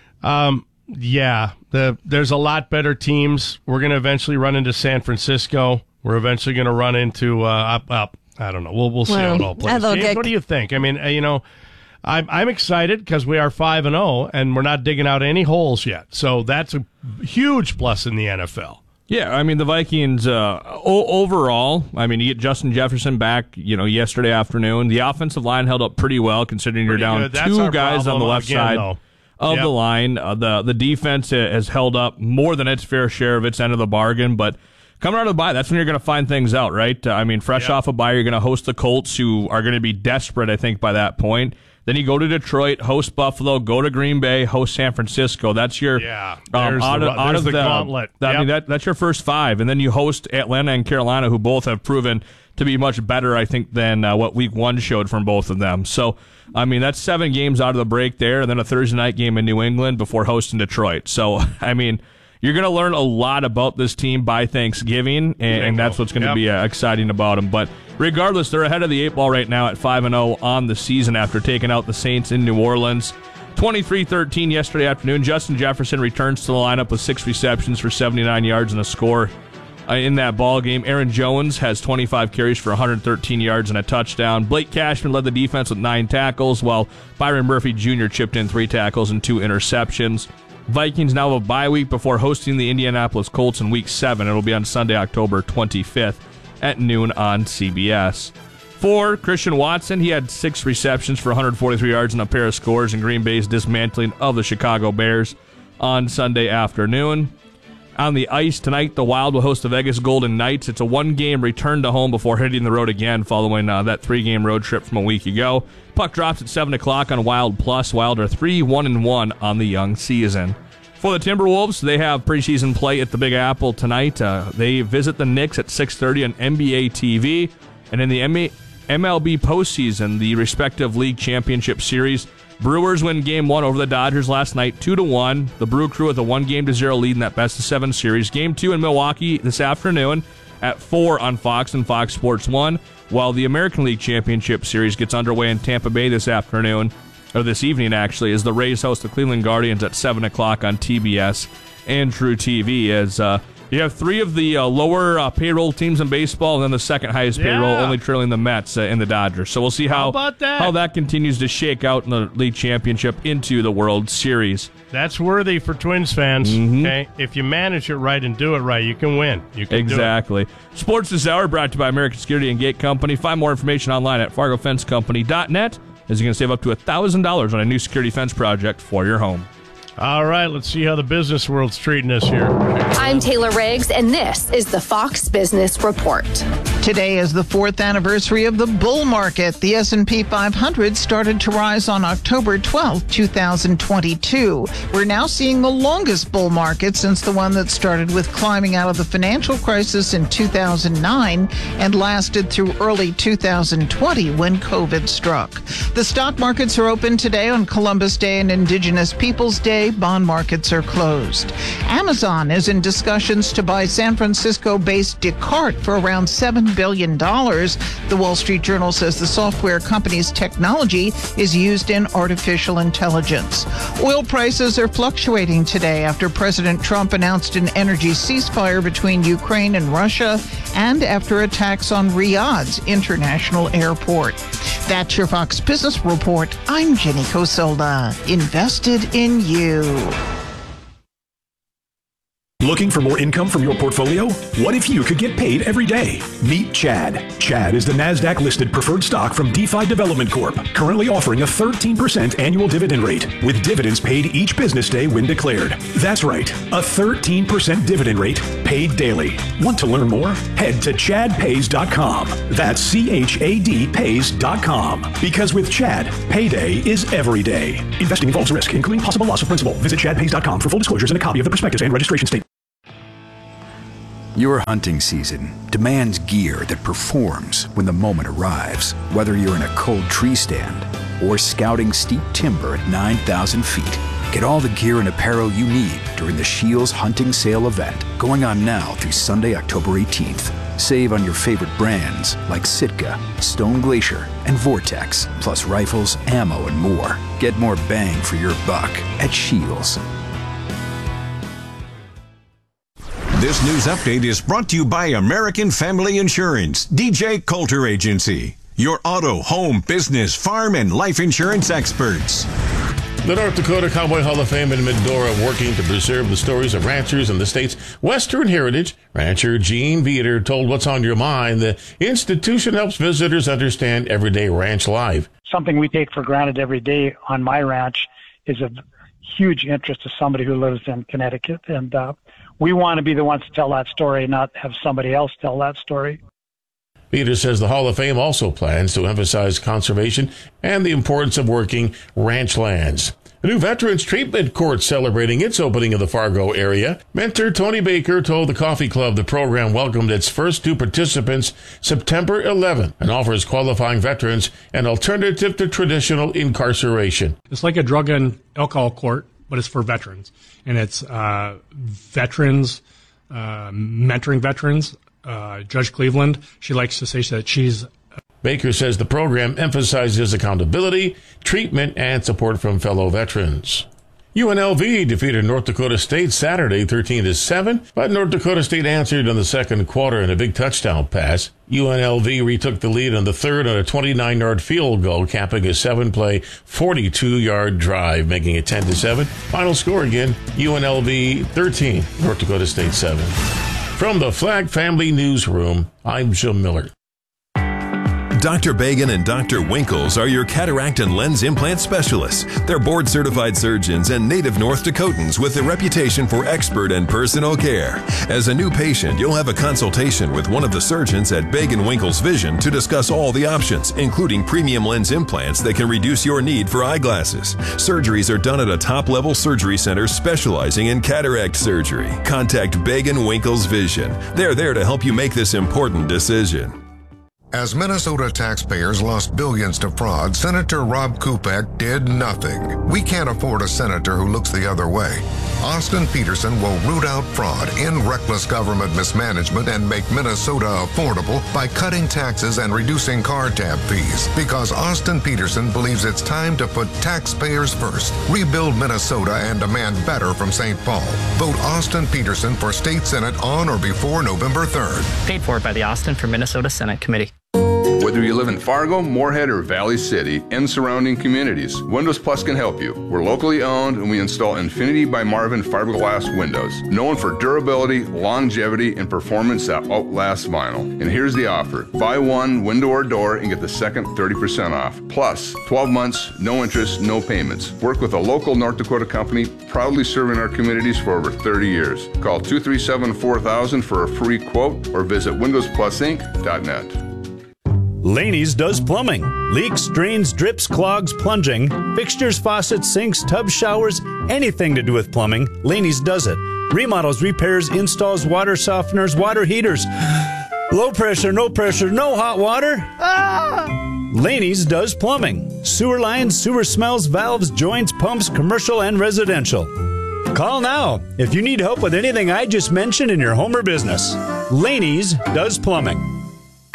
[SPEAKER 2] um, yeah, the there's a lot better teams. We're going to eventually run into San Francisco. We're eventually going to run into uh, up up. I don't know. We'll we'll see how
[SPEAKER 3] Well,
[SPEAKER 2] it all plays.
[SPEAKER 3] that'll
[SPEAKER 2] James,
[SPEAKER 3] get-
[SPEAKER 2] what do you think? I mean, uh, you know, I'm I'm excited because we are five and zero, and we're not digging out any holes yet. So that's a huge plus in the N F L.
[SPEAKER 8] Yeah, I mean, the Vikings, uh, o- overall, I mean, you get Justin Jefferson back, you know, yesterday afternoon. The offensive line held up pretty well, considering you're
[SPEAKER 2] Pretty
[SPEAKER 8] down
[SPEAKER 2] good. That's
[SPEAKER 8] two
[SPEAKER 2] our
[SPEAKER 8] guys on
[SPEAKER 2] problem
[SPEAKER 8] the left
[SPEAKER 2] again,
[SPEAKER 8] side
[SPEAKER 2] though.
[SPEAKER 8] of
[SPEAKER 2] Yep.
[SPEAKER 8] the line. Uh, the the defense has held up more than its fair share of its end of the bargain, but coming out of the bye, that's when you're going to find things out, right? Uh, I mean, fresh off a bye, you're going to host the Colts, who are going to be desperate, I think, by that point. Then you go to Detroit, host Buffalo, go to Green Bay, host San Francisco. That's your
[SPEAKER 2] Yeah,
[SPEAKER 8] um,
[SPEAKER 2] there's
[SPEAKER 8] out
[SPEAKER 2] the-
[SPEAKER 8] of, out
[SPEAKER 2] there's
[SPEAKER 8] of
[SPEAKER 2] the
[SPEAKER 8] the
[SPEAKER 2] gauntlet.
[SPEAKER 8] I
[SPEAKER 2] Yep.
[SPEAKER 8] mean, that that's your first five, and then you host Atlanta and Carolina, who both have proven to be much better, I think, than uh, what Week One showed from both of them. So, I mean, that's seven games out of the break there, and then a Thursday night game in New England before hosting Detroit. So, I mean, you're going to learn a lot about this team by Thanksgiving, and, and that's what's going to
[SPEAKER 2] Yep.
[SPEAKER 8] be uh, exciting about them. But regardless, they're ahead of the eight ball right now at five and zero on the season after taking out the Saints in New Orleans. twenty-three thirteen yesterday afternoon. Justin Jefferson returns to the lineup with six receptions for seventy-nine yards and a score uh, in that ball game. Aaron Jones has twenty-five carries for one hundred thirteen yards and a touchdown. Blake Cashman led the defense with nine tackles, while Byron Murphy Junior chipped in three tackles and two interceptions. Vikings now have a bye week before hosting the Indianapolis Colts in Week seven. It'll be on Sunday, October twenty-fifth at noon on C B S. For Christian Watson, he had six receptions for one hundred forty-three yards and a pair of scores in Green Bay's dismantling of the Chicago Bears on Sunday afternoon. On the ice tonight, the Wild will host the Vegas Golden Knights. It's a one-game return to home before hitting the road again following uh, that three-game road trip from a week ago. Puck drops at seven o'clock on Wild Plus. Wild are three one and one on the young season. For the Timberwolves, they have preseason play at the Big Apple tonight. Uh, they visit the Knicks at six thirty on N B A T V. And in the M L B postseason, the respective league championship series, Brewers win game one over the Dodgers last night, two to one. The Brew Crew with a one game to zero lead in that best of seven series. Game two in Milwaukee this afternoon at four on Fox and Fox Sports one, while the American League Championship Series gets underway in Tampa Bay this afternoon, or this evening actually, as the Rays host the Cleveland Guardians at seven o'clock on T B S and True T V, as uh, you have three of the uh, lower uh, payroll teams in baseball, and then the second highest
[SPEAKER 2] Yeah.
[SPEAKER 8] payroll, only trailing the Mets uh, and the Dodgers. So we'll see how,
[SPEAKER 2] How about that?
[SPEAKER 8] how that continues to shake out in the league championship into the World Series.
[SPEAKER 2] That's worthy for Twins fans.
[SPEAKER 8] Mm-hmm.
[SPEAKER 2] Okay, if you manage it right and do it right, you can win. You can
[SPEAKER 8] Exactly. Sports this hour brought to you by American Security and Gate Company. Find more information online at fargo fence company dot net, as you can save up to one thousand dollars on a new security fence project for your home.
[SPEAKER 2] All right, let's see how the business world's treating us here.
[SPEAKER 9] I'm Taylor Riggs, and this is the Fox Business Report.
[SPEAKER 10] Today is the fourth anniversary of the bull market. The S and P five hundred started to rise on October twelfth, twenty twenty-two. We're now seeing the longest bull market since the one that started with climbing out of the financial crisis in two thousand nine and lasted through early two thousand twenty when COVID struck. The stock markets are open today on Columbus Day and Indigenous Peoples Day. Bond markets are closed. Amazon is in discussions to buy San Francisco-based Descartes for around seven billion dollars. The Wall Street Journal says the software company's technology is used in artificial intelligence. Oil prices are fluctuating today after President Trump announced an energy ceasefire between Ukraine and Russia and after attacks on Riyadh's international airport. That's your Fox Business Report. I'm Jenny Cosolda. Invested in you.
[SPEAKER 11] Looking for more income from your portfolio? What if you could get paid every day? Meet Chad. Chad is the NASDAQ-listed preferred stock from DeFi Development Corp, currently offering a thirteen percent annual dividend rate, with dividends paid each business day when declared. That's right, a thirteen percent dividend rate paid daily. Want to learn more? Head to chad pays dot com. That's C H A D pays dot com. Because with Chad, payday is every day. Investing involves risk, including possible loss of principal. Visit chad pays dot com for full disclosures and a copy of the prospectus and registration statement.
[SPEAKER 12] Your hunting season demands gear that performs when the moment arrives. Whether you're in a cold tree stand or scouting steep timber at nine thousand feet, get all the gear and apparel you need during the Scheels Hunting Sale event, going on now through Sunday, October eighteenth. Save on your favorite brands like Sitka, Stone Glacier, and Vortex, plus rifles, ammo, and more. Get more bang for your buck at Scheels.
[SPEAKER 6] This news update is brought to you by American Family Insurance, D J Coulter Agency, your auto, home, business, farm, and life insurance experts.
[SPEAKER 19] The North Dakota Cowboy Hall of Fame in Medora working to preserve the stories of ranchers and the state's western heritage. Rancher Gene Veter told What's on Your Mind the institution helps visitors understand everyday ranch life.
[SPEAKER 13] Something we take for granted every day on my ranch is of huge interest to somebody who lives in Connecticut, and uh, we want to be the ones to tell that story, not have somebody else tell that story.
[SPEAKER 19] Peter says the Hall of Fame also plans to emphasize conservation and the importance of working ranch lands. A new Veterans Treatment Court celebrating its opening in the Fargo area. Mentor Tony Baker told the Coffee Club the program welcomed its first two participants September eleventh and offers qualifying veterans an alternative to traditional incarceration.
[SPEAKER 15] It's like a drug and alcohol court, but it's for veterans. And it's uh, veterans, uh, mentoring veterans. Uh, Judge Cleveland, she likes to say that she's...
[SPEAKER 19] Baker says the program emphasizes accountability, treatment, and support from fellow veterans. U N L V defeated North Dakota State Saturday thirteen to seven, but North Dakota State answered in the second quarter in a big touchdown pass. U N L V retook the lead in the third on a twenty-nine-yard field goal, capping a seven-play, forty-two-yard drive, making it ten to seven. Final score again, U N L V thirteen, North Dakota State seven. From the Flag Family Newsroom, I'm Jim Miller.
[SPEAKER 16] Doctor Bagan and Doctor Winkles are your cataract and lens implant specialists. They're board-certified surgeons and native North Dakotans with a reputation for expert and personal care. As a new patient, you'll have a consultation with one of the surgeons at Bagan Winkles Vision to discuss all the options, including premium lens implants that can reduce your need for eyeglasses. Surgeries are done at a top-level surgery center specializing in cataract surgery. Contact Bagan Winkles Vision. They're there to help you make this important decision.
[SPEAKER 26] As Minnesota taxpayers lost billions to fraud, Senator Rob Kupek did nothing. We can't afford a senator who looks the other way. Austin Peterson will root out fraud, end reckless government mismanagement, and make Minnesota affordable by cutting taxes and reducing car tab fees. Because Austin Peterson believes it's time to put taxpayers first, rebuild Minnesota, and demand better from Saint Paul. Vote Austin Peterson for State Senate on or before November third.
[SPEAKER 27] Paid for by the Austin for Minnesota Senate Committee.
[SPEAKER 28] Whether you live in Fargo, Moorhead, or Valley City and surrounding communities, Windows Plus can help you. We're locally owned and we install Infinity by Marvin fiberglass windows, known for durability, longevity, and performance that outlasts vinyl. And here's the offer. Buy one window or door and get the second thirty percent off. Plus, twelve months, no interest, no payments. Work with a local North Dakota company proudly serving our communities for over thirty years. Call two three seven, four thousand for a free quote or visit windows plus inc dot net.
[SPEAKER 29] Laney's does plumbing. Leaks, drains, drips, clogs, plunging, fixtures, faucets, sinks, tub showers, anything to do with plumbing, Laney's does it. Remodels, repairs, installs, water softeners, water heaters. Low pressure, no pressure, no hot water. Ah! Laney's does plumbing. Sewer lines, sewer smells, valves, joints, pumps, commercial and residential. Call now if you need help with anything I just mentioned in your home or business. Laney's does plumbing.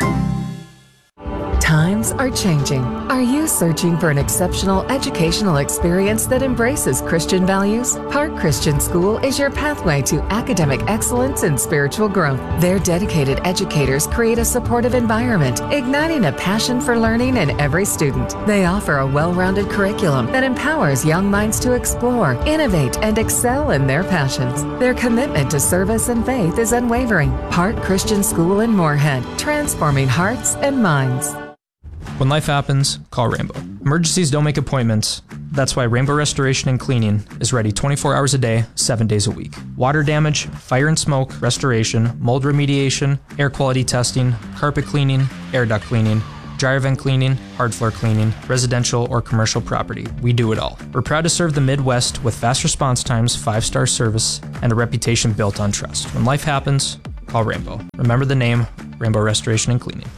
[SPEAKER 4] Times are changing. Are you searching for an exceptional educational experience that embraces Christian values? Park Christian School is your pathway to academic excellence and spiritual growth. Their dedicated educators create a supportive environment, igniting a passion for learning in every student. They offer a well-rounded curriculum that empowers young minds to explore, innovate, and excel in their passions. Their commitment to service and faith is unwavering. Park Christian School in Moorhead, transforming hearts and minds.
[SPEAKER 7] When life happens, call Rainbow. Emergencies don't make appointments. That's why Rainbow Restoration and Cleaning is ready twenty-four hours a day, seven days a week. Water damage, fire and smoke, restoration, mold remediation, air quality testing, carpet cleaning, air duct cleaning, dryer vent cleaning, hard floor cleaning, residential or commercial property. We do it all. We're proud to serve the Midwest with fast response times, five-star service, and a reputation built on trust. When life happens, call Rainbow. Remember the name, Rainbow Restoration and Cleaning.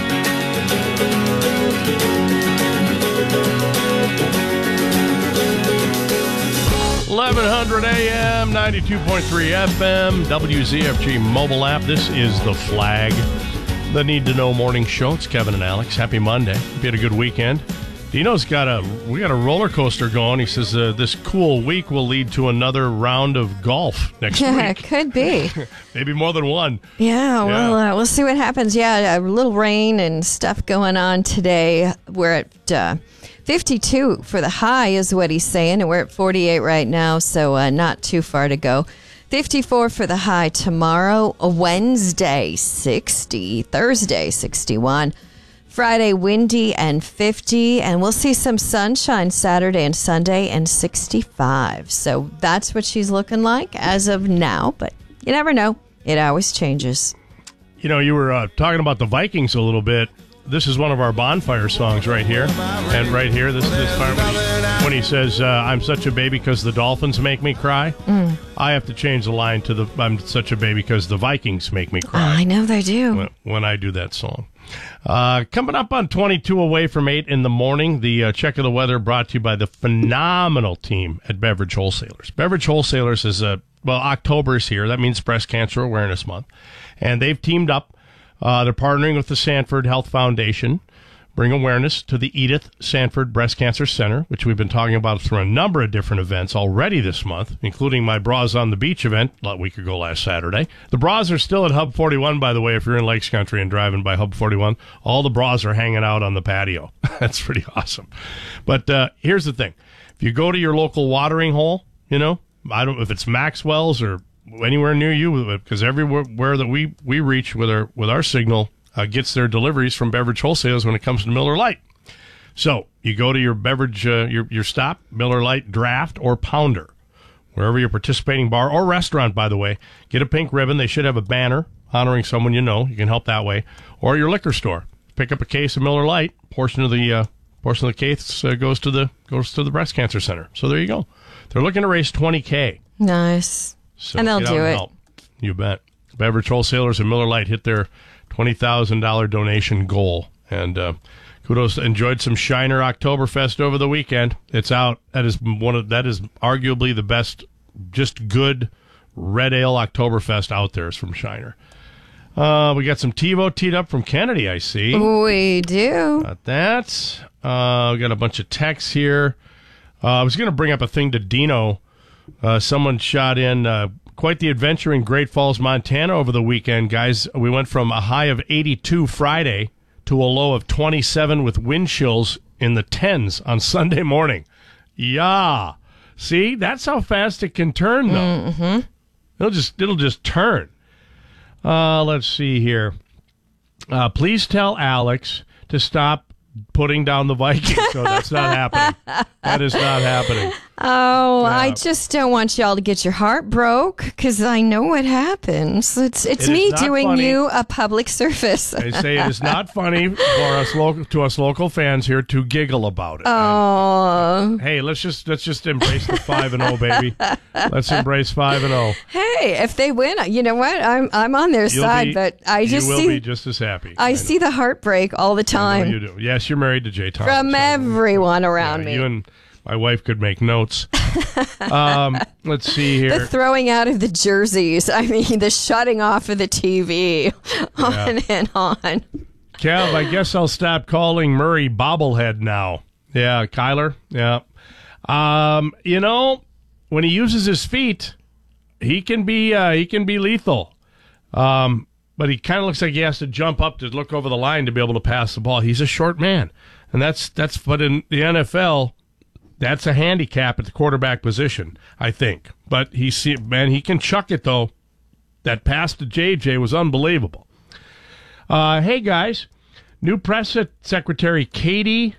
[SPEAKER 2] eleven hundred A M, ninety-two point three F M, W Z F G mobile app. This is The Flag, the Need to Know Morning Show. It's Kevin and Alex. Happy Monday. Hope you had a good weekend. Dino's got a, we got a roller coaster going. He says uh, this cool week will lead to another round of golf next
[SPEAKER 3] Yeah,
[SPEAKER 2] week.
[SPEAKER 3] it could be.
[SPEAKER 2] Maybe more than one.
[SPEAKER 3] Yeah, well, uh, we'll see what happens. Yeah, a little rain and stuff going on today. We're at uh, fifty-two for the high is what he's saying, and we're at forty-eight right now, so uh, not too far to go. fifty-four for the high tomorrow, a Wednesday, sixty, Thursday, sixty-one. Friday, windy and fifty, and we'll see some sunshine Saturday and Sunday and sixty-five. So that's what she's looking like as of now, but you never know. It always changes.
[SPEAKER 2] You know, you were uh, talking about the Vikings a little bit. This is one of our bonfire songs right here. And right here, this this part when he, when he says, uh, I'm such a baby because the Dolphins make me cry.
[SPEAKER 3] Mm.
[SPEAKER 2] I have to change the line to the I'm such a baby because the Vikings make me
[SPEAKER 3] Oh,
[SPEAKER 2] cry.
[SPEAKER 3] I know they do.
[SPEAKER 2] When, when I do that song. Uh, coming up on twenty-two away from eight in the morning, the uh, check of the weather brought to you by the phenomenal team at Beverage Wholesalers. Beverage Wholesalers is, a, well, October is here. That means Breast Cancer Awareness Month. And they've teamed up. Uh, they're partnering with the Sanford Health Foundation, bring awareness to the Edith Sanford Breast Cancer Center, which we've been talking about through a number of different events already this month, including my Bras on the Beach event a week ago last Saturday. The bras are still at Hub forty-one, by the way, if you're in Lakes Country and driving by Hub forty-one. All the bras are hanging out on the patio. That's pretty awesome. But uh, here's the thing. If you go to your local watering hole, you know, I don't know if it's Maxwell's or anywhere near you, because everywhere where that we, we reach with our with our signal uh, gets their deliveries from Beverage Wholesalers when it comes to Miller Lite. So you go to your beverage, uh, your your stop, Miller Lite Draft or Pounder, wherever your participating bar or restaurant, by the way, get a pink ribbon. They should have a banner honoring someone you know. You can help that way. Or your liquor store, pick up a case of Miller Lite. Portion of the uh, portion of the case uh, goes to the goes to the Breast Cancer Center. So there you go. They're looking to raise twenty K.
[SPEAKER 3] Nice.
[SPEAKER 2] So
[SPEAKER 3] and they'll
[SPEAKER 2] get out
[SPEAKER 3] do
[SPEAKER 2] and
[SPEAKER 3] it.
[SPEAKER 2] help. You bet. Beverage Wholesalers and Miller Lite hit their twenty thousand dollars donation goal. And uh, kudos. Enjoyed some Shiner Oktoberfest over the weekend. It's out. That is one of that is arguably the best, just good red ale Oktoberfest out there is from Shiner. Uh, we got some TiVo teed up from Kennedy, I see.
[SPEAKER 3] We do.
[SPEAKER 2] Got that. Uh, we got a bunch of texts here. Uh, I was going to bring up a thing to Dino. Uh, someone shot in uh, quite the adventure in Great Falls, Montana over the weekend, guys. We went from a high of eighty-two Friday to a low of twenty-seven with wind chills in the tens on Sunday morning. Yeah. See, that's how fast it can turn, though.
[SPEAKER 3] Mm-hmm.
[SPEAKER 2] It'll just it'll just turn. Uh, let's see here. Uh, please tell Alex to stop putting down the Vikings. So that's not happening. That is not happening.
[SPEAKER 3] Oh,
[SPEAKER 2] Yeah.
[SPEAKER 3] I just don't want y'all to get your heart broke because I know what happens. It's it's
[SPEAKER 2] It is
[SPEAKER 3] me
[SPEAKER 2] not
[SPEAKER 3] doing
[SPEAKER 2] funny.
[SPEAKER 3] you a public service.
[SPEAKER 2] They say it is not funny for us local to us local fans here to giggle about it.
[SPEAKER 3] Oh,
[SPEAKER 2] Hey, let's just let's just embrace the five and zero, baby. Let's embrace five and zero.
[SPEAKER 3] hey, if they win, you know what? I'm I'm on their
[SPEAKER 2] You'll
[SPEAKER 3] side,
[SPEAKER 2] be-
[SPEAKER 3] but I just
[SPEAKER 2] you will
[SPEAKER 3] see
[SPEAKER 2] be just as happy.
[SPEAKER 3] I see the heartbreak all the
[SPEAKER 2] I know
[SPEAKER 3] time
[SPEAKER 2] you do. Yes, you're married to Jay Thomas.
[SPEAKER 3] from everyone around
[SPEAKER 2] Yeah,
[SPEAKER 3] me.
[SPEAKER 2] You and my wife could make notes. um, let's see here.
[SPEAKER 3] The throwing out of the jerseys. I mean, the shutting off of the T V. On and on.
[SPEAKER 2] Kev, I guess I'll stop calling Murray bobblehead now. Yeah, Kyler. Yeah. Um, you know, when he uses his feet, he can be uh, he can be lethal. Um, but he kind of looks like he has to jump up to look over the line to be able to pass the ball. He's a short man, and that's that's. But in the N F L, that's a handicap at the quarterback position, I think. But he see, man, he can chuck it though. That pass to J J was unbelievable. Uh, hey guys, new press secretary Katie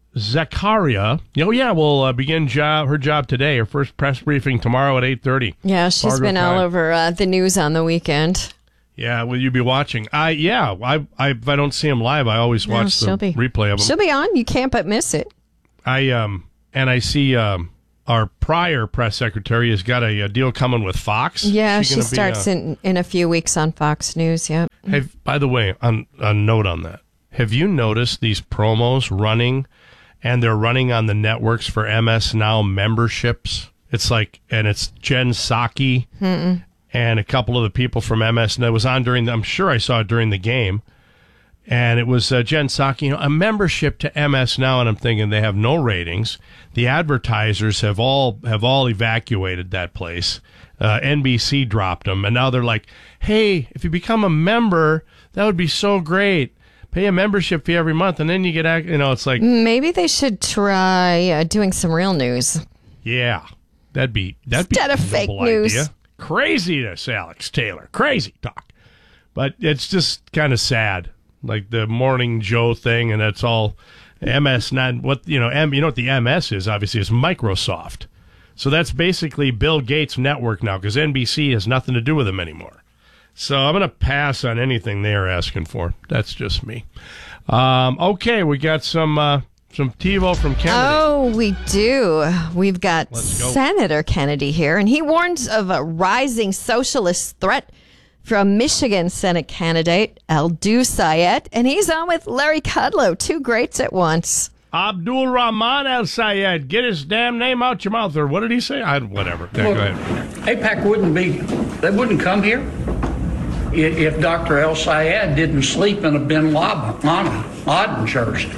[SPEAKER 2] Zakaria. Oh yeah, will uh, begin job her job today. Her first press briefing tomorrow at eight thirty.
[SPEAKER 3] Yeah, she's
[SPEAKER 2] Fargo
[SPEAKER 3] been
[SPEAKER 2] time.
[SPEAKER 3] all over uh, the news on the weekend.
[SPEAKER 2] Yeah, will you be watching? I yeah, I, I if I don't see him live, I always watch
[SPEAKER 3] no,
[SPEAKER 2] the
[SPEAKER 3] be,
[SPEAKER 2] replay of him.
[SPEAKER 3] She'll be on. You can't but miss it.
[SPEAKER 2] I um and I see um our prior press secretary has got a, a deal coming with Fox.
[SPEAKER 3] Yeah,
[SPEAKER 2] she,
[SPEAKER 3] she starts
[SPEAKER 2] be, uh,
[SPEAKER 3] in in a few weeks on Fox News. Yeah.
[SPEAKER 2] Hey, by the way, on a note on that, have you noticed these promos running, and they're running on the networks for M S Now memberships? It's like, and it's Jen Psaki.
[SPEAKER 3] Mm-mm.
[SPEAKER 2] And a couple of the people from M S N. It was on during the, I'm sure I saw it during the game. And it was uh, Jen Psaki, you know, a membership to M S Now. And I'm thinking they have no ratings. The advertisers have all have all evacuated that place. Uh, N B C dropped them. And now they're like, hey, if you become a member, that would be so great. Pay a membership fee every month. And then you get, you know, it's like.
[SPEAKER 3] Maybe they should try uh, doing some real news.
[SPEAKER 2] Yeah, that'd be, that'd
[SPEAKER 3] Instead
[SPEAKER 2] be
[SPEAKER 3] of fake
[SPEAKER 2] idea.
[SPEAKER 3] news.
[SPEAKER 2] Craziness, Alex Taylor. Crazy talk. But it's just kind of sad. Like the Morning Joe thing, and that's all M S nine. What, you know, M, you know what the M S is, obviously, is Microsoft. So that's basically Bill Gates' network now, because N B C has nothing to do with them anymore. So I'm going to pass on anything they're asking for. That's just me. Um, okay, we got some uh, some TiVo from Kennedy.
[SPEAKER 3] Oh, we do. We've got
[SPEAKER 2] Let's go.
[SPEAKER 3] Senator Kennedy here, and he warns of a rising socialist threat from Michigan Senate candidate Abdul Sayed, and he's on with Larry Kudlow, two greats at once.
[SPEAKER 2] Abdul Rahman El Sayed, get his damn name out your mouth, or what did he say? I, whatever. Yeah,
[SPEAKER 14] Well,
[SPEAKER 2] go ahead.
[SPEAKER 14] AIPAC wouldn't be, they wouldn't come here i- if Doctor El Sayed didn't sleep in a Bin Laden, Laden jersey.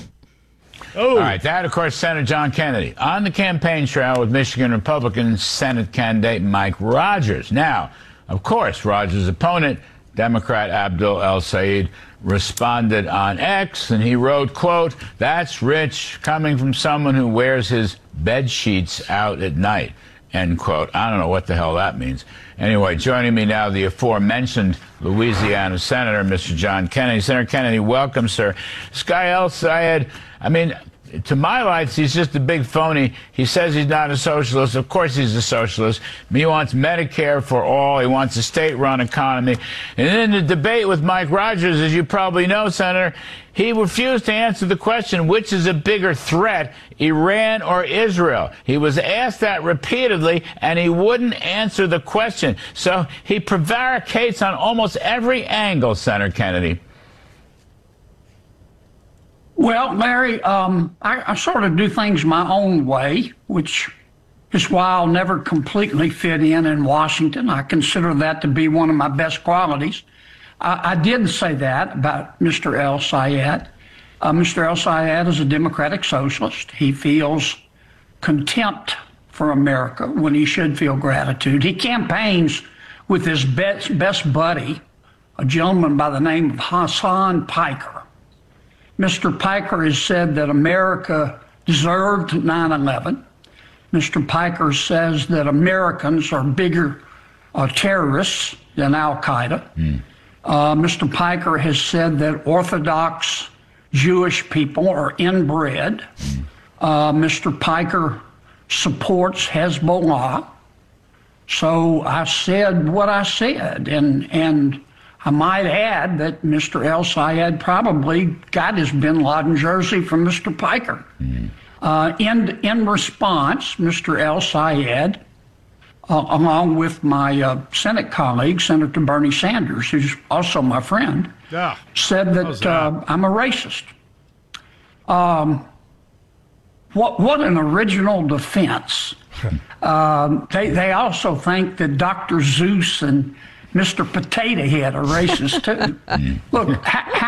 [SPEAKER 2] Oh.
[SPEAKER 17] All right, that, of course, Senator John Kennedy on the campaign trail with Michigan Republican Senate candidate Mike Rogers. Now, of course, Rogers' opponent, Democrat Abdul El Sayed, responded on X, and he wrote, quote, "That's rich coming from someone who wears his bed sheets out at night," end quote. I don't know what the hell that means. Anyway, joining me now, the aforementioned Louisiana Senator, Mister John Kennedy. Senator Kennedy, welcome, sir. This guy El Sayed, I mean, to my lights, he's just a big phony. He says he's not a socialist. Of course he's a socialist. He wants Medicare for all. He wants a state-run economy. And in the debate with Mike Rogers, as you probably know, Senator, he refused to answer the question, which is a bigger threat, Iran or Israel? He was asked that repeatedly, and he wouldn't answer the question. So he prevaricates on almost every angle, Senator Kennedy.
[SPEAKER 14] Well, Larry, um, I, I sort of do things my own way, which is why I'll never completely fit in in Washington. I consider that to be one of my best qualities. I, I did say that about Mister El Sayed. Uh, Mister El Sayed is a democratic socialist. He feels contempt for America when he should feel gratitude. He campaigns with his best, best buddy, a gentleman by the name of Hassan Piker. Mister Piker has said that America deserved nine eleven. Mister Piker says that Americans are bigger uh, terrorists than Al-Qaeda. Mm. Uh, Mister Piker has said that Orthodox Jewish people are inbred. Mm. Uh, Mister Piker supports Hezbollah. So I said what I said, and and I might add that Mister El Sayed probably got his Bin Laden jersey from Mister Piker. Mm. Uh, in, in response, Mister El Sayed, uh, along with my uh, Senate colleague, Senator Bernie Sanders, who's also my friend,
[SPEAKER 2] yeah.
[SPEAKER 14] said that, that? Uh, I'm a racist. Um, what, what an original defense. um, they, they also think that Doctor Zeus and Mister Potato Head are racist, too. Look, how,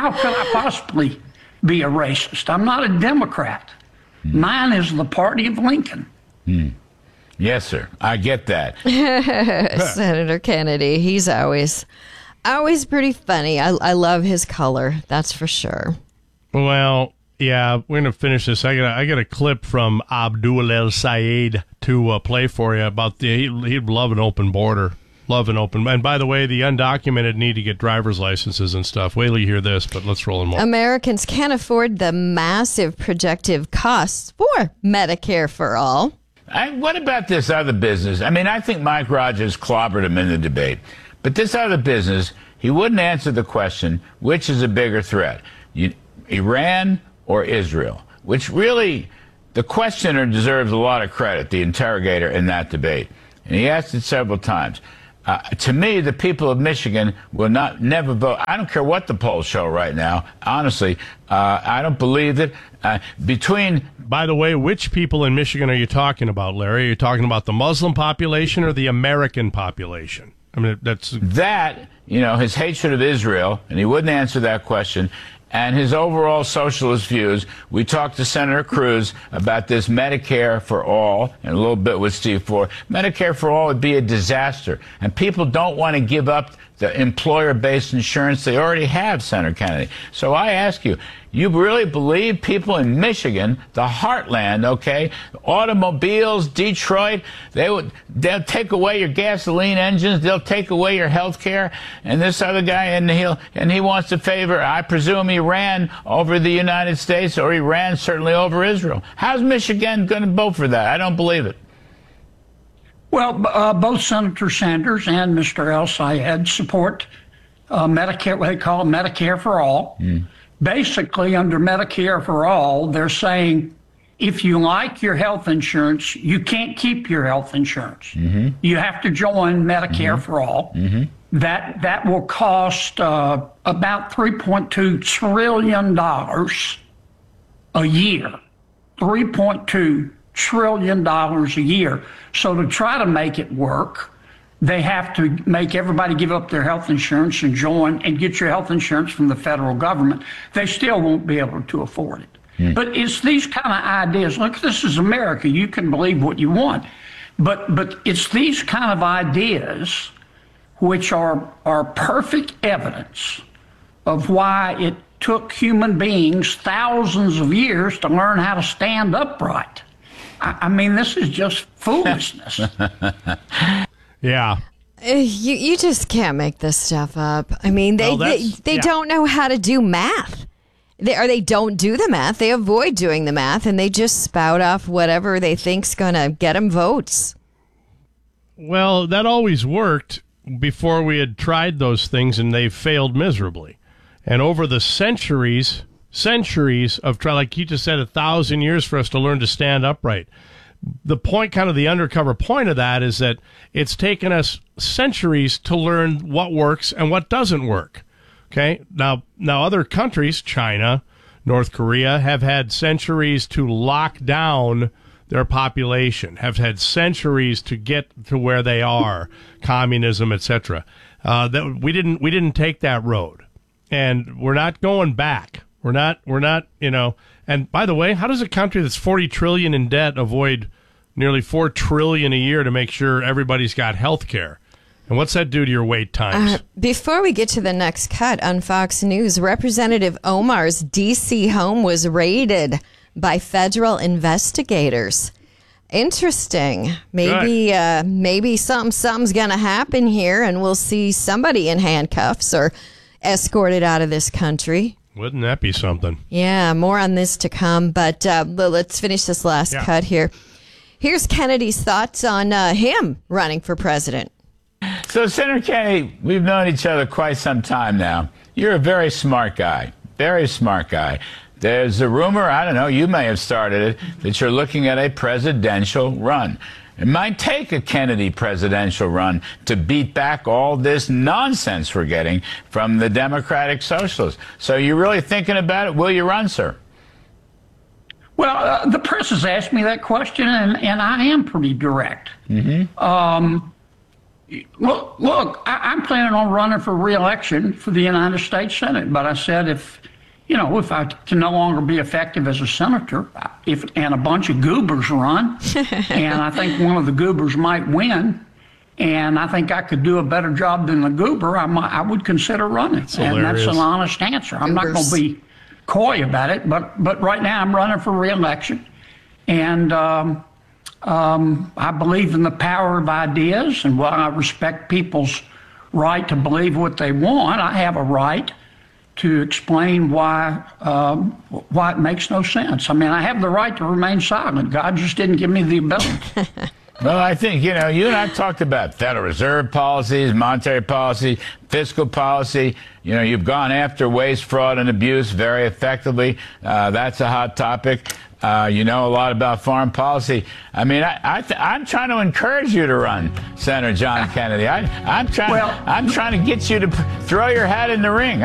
[SPEAKER 14] how could I possibly be a racist? I'm not a Democrat. Hmm. Mine is the party of Lincoln.
[SPEAKER 17] Hmm. Yes, sir. I get that.
[SPEAKER 3] Senator Kennedy, he's always, always pretty funny. I, I love his color, that's for sure.
[SPEAKER 2] Well, yeah, we're going to finish this. I got I got a clip from Abdul El Sayed to uh, play for you about the, he, he'd love an open border. Love an open. And by the way, the undocumented need to get driver's licenses and stuff. Wait till you hear this, but let's roll in more.
[SPEAKER 3] Americans can't afford the massive projected costs for Medicare for all.
[SPEAKER 17] I, what about this other business? I mean, I think Mike Rogers clobbered him in the debate. But this other business, he wouldn't answer the question, which is a bigger threat, you, Iran or Israel? Which really, the questioner deserves a lot of credit, the interrogator in that debate. And he asked it several times. Uh, to me, the people of Michigan will not never vote. I don't care what the polls show right now. Honestly, uh, I don't believe that. Uh, between,
[SPEAKER 2] by the way, which people in Michigan are you talking about, Larry? Are you talking about the Muslim population or the American population? I mean, that's
[SPEAKER 17] that. You know, his hatred of Israel, and he wouldn't answer that question. And his overall socialist views. We talked to Senator Cruz about this Medicare for all, and a little bit with Steve Ford. Medicare for all would be a disaster, and people don't want to give up the employer-based insurance they already have, Senator Kennedy. So I ask you, you really believe people in Michigan, the heartland, okay, automobiles, Detroit, they would, they'll take away your gasoline engines, they'll take away your health care, and this other guy, and he'll, and he wants to favor, I presume, Iran over the United States, or Iran certainly over Israel. How's Michigan going to vote for that? I don't believe it.
[SPEAKER 14] Well, uh, both Senator Sanders and Mister El Sayed support uh, Medicare, what they call Medicare for all. Mm. Basically, under Medicare for all, they're saying if you like your health insurance, you can't keep your health insurance. Mm-hmm. You have to join Medicare mm-hmm. for all. Mm-hmm. That that will cost uh, about three point two trillion dollars a year. three point two trillion dollars a year. So to try to make it work, they have to make everybody give up their health insurance and join and get your health insurance from the federal government. They still won't be able to afford it. Mm. But it's these kind of ideas. Look, this is America. You can believe what you want. But but it's these kind of ideas which are are perfect evidence of why it took human beings thousands of years to learn how to stand upright. I mean, this is just foolishness.
[SPEAKER 2] Yeah.
[SPEAKER 3] Uh, you you just can't make this stuff up. I mean, they
[SPEAKER 2] well,
[SPEAKER 3] they, they
[SPEAKER 2] yeah.
[SPEAKER 3] don't know how to do math. They, or they don't do the math. They avoid doing the math, and they just spout off whatever they think's going to get them votes.
[SPEAKER 2] Well, that always worked before we had tried those things, and they failed miserably. And over the centuries... Centuries of try, like you just said, a thousand years for us to learn to stand upright. The point, kind of the undercover point of that, is that it's taken us centuries to learn what works and what doesn't work. Okay, now, now other countries, China, North Korea, have had centuries to lock down their population, have had centuries to get to where they are, communism, et cetera. Uh, that we didn't, we didn't take that road, and we're not going back. We're not, we're not, you know, and by the way, how does a country that's forty trillion dollars in debt avoid nearly four trillion dollars a year to make sure everybody's got health care? And what's that do to your wait times?
[SPEAKER 3] Uh, before we get to the next cut on Fox News, Representative Omar's D C home was raided by federal investigators. Interesting. Maybe, uh, maybe something, something's going to happen here, and we'll see somebody in handcuffs or escorted out of this country.
[SPEAKER 2] Wouldn't that be something?
[SPEAKER 3] Yeah, more on this to come, but uh, let's finish this last yeah. cut here. Here's Kennedy's thoughts on uh, him running for president.
[SPEAKER 17] So, Senator Kennedy, we've known each other quite some time now. You're a very smart guy, very smart guy. There's a rumor, I don't know, you may have started it, that you're looking at a presidential run. It might take a Kennedy presidential run to beat back all this nonsense we're getting from the Democratic Socialists. So you're really thinking about it? Will you run, sir?
[SPEAKER 14] Well, uh, the press has asked me that question, and, and I am pretty direct. Mm-hmm. Um, Look, look I, I'm planning on running for re-election for the United States Senate. But I said if, you know, if I can no longer be effective as a senator, if and a bunch of goobers run, and I think one of the goobers might win, and I think I could do a better job than the goober, I might, I would consider running. That's and hilarious. That's an honest answer. I'm Goobers. not going to be coy about it, but but right now I'm running for re-election, and um, um, I believe in the power of ideas, and while I respect people's right to believe what they want, I have a right to explain why um, why it makes no sense. I mean, I have the right to remain silent. God just didn't give me the ability.
[SPEAKER 17] Well, I think, you know, you and I talked about Federal Reserve policies, monetary policy, fiscal policy. You know, you've gone after waste, fraud, and abuse very effectively. Uh, that's a hot topic. Uh, you know a lot about foreign policy. I mean, I, I th- I'm trying to encourage you to run, Senator John Kennedy. I, I'm trying. Well, I'm trying to get you to p- throw your hat in the ring.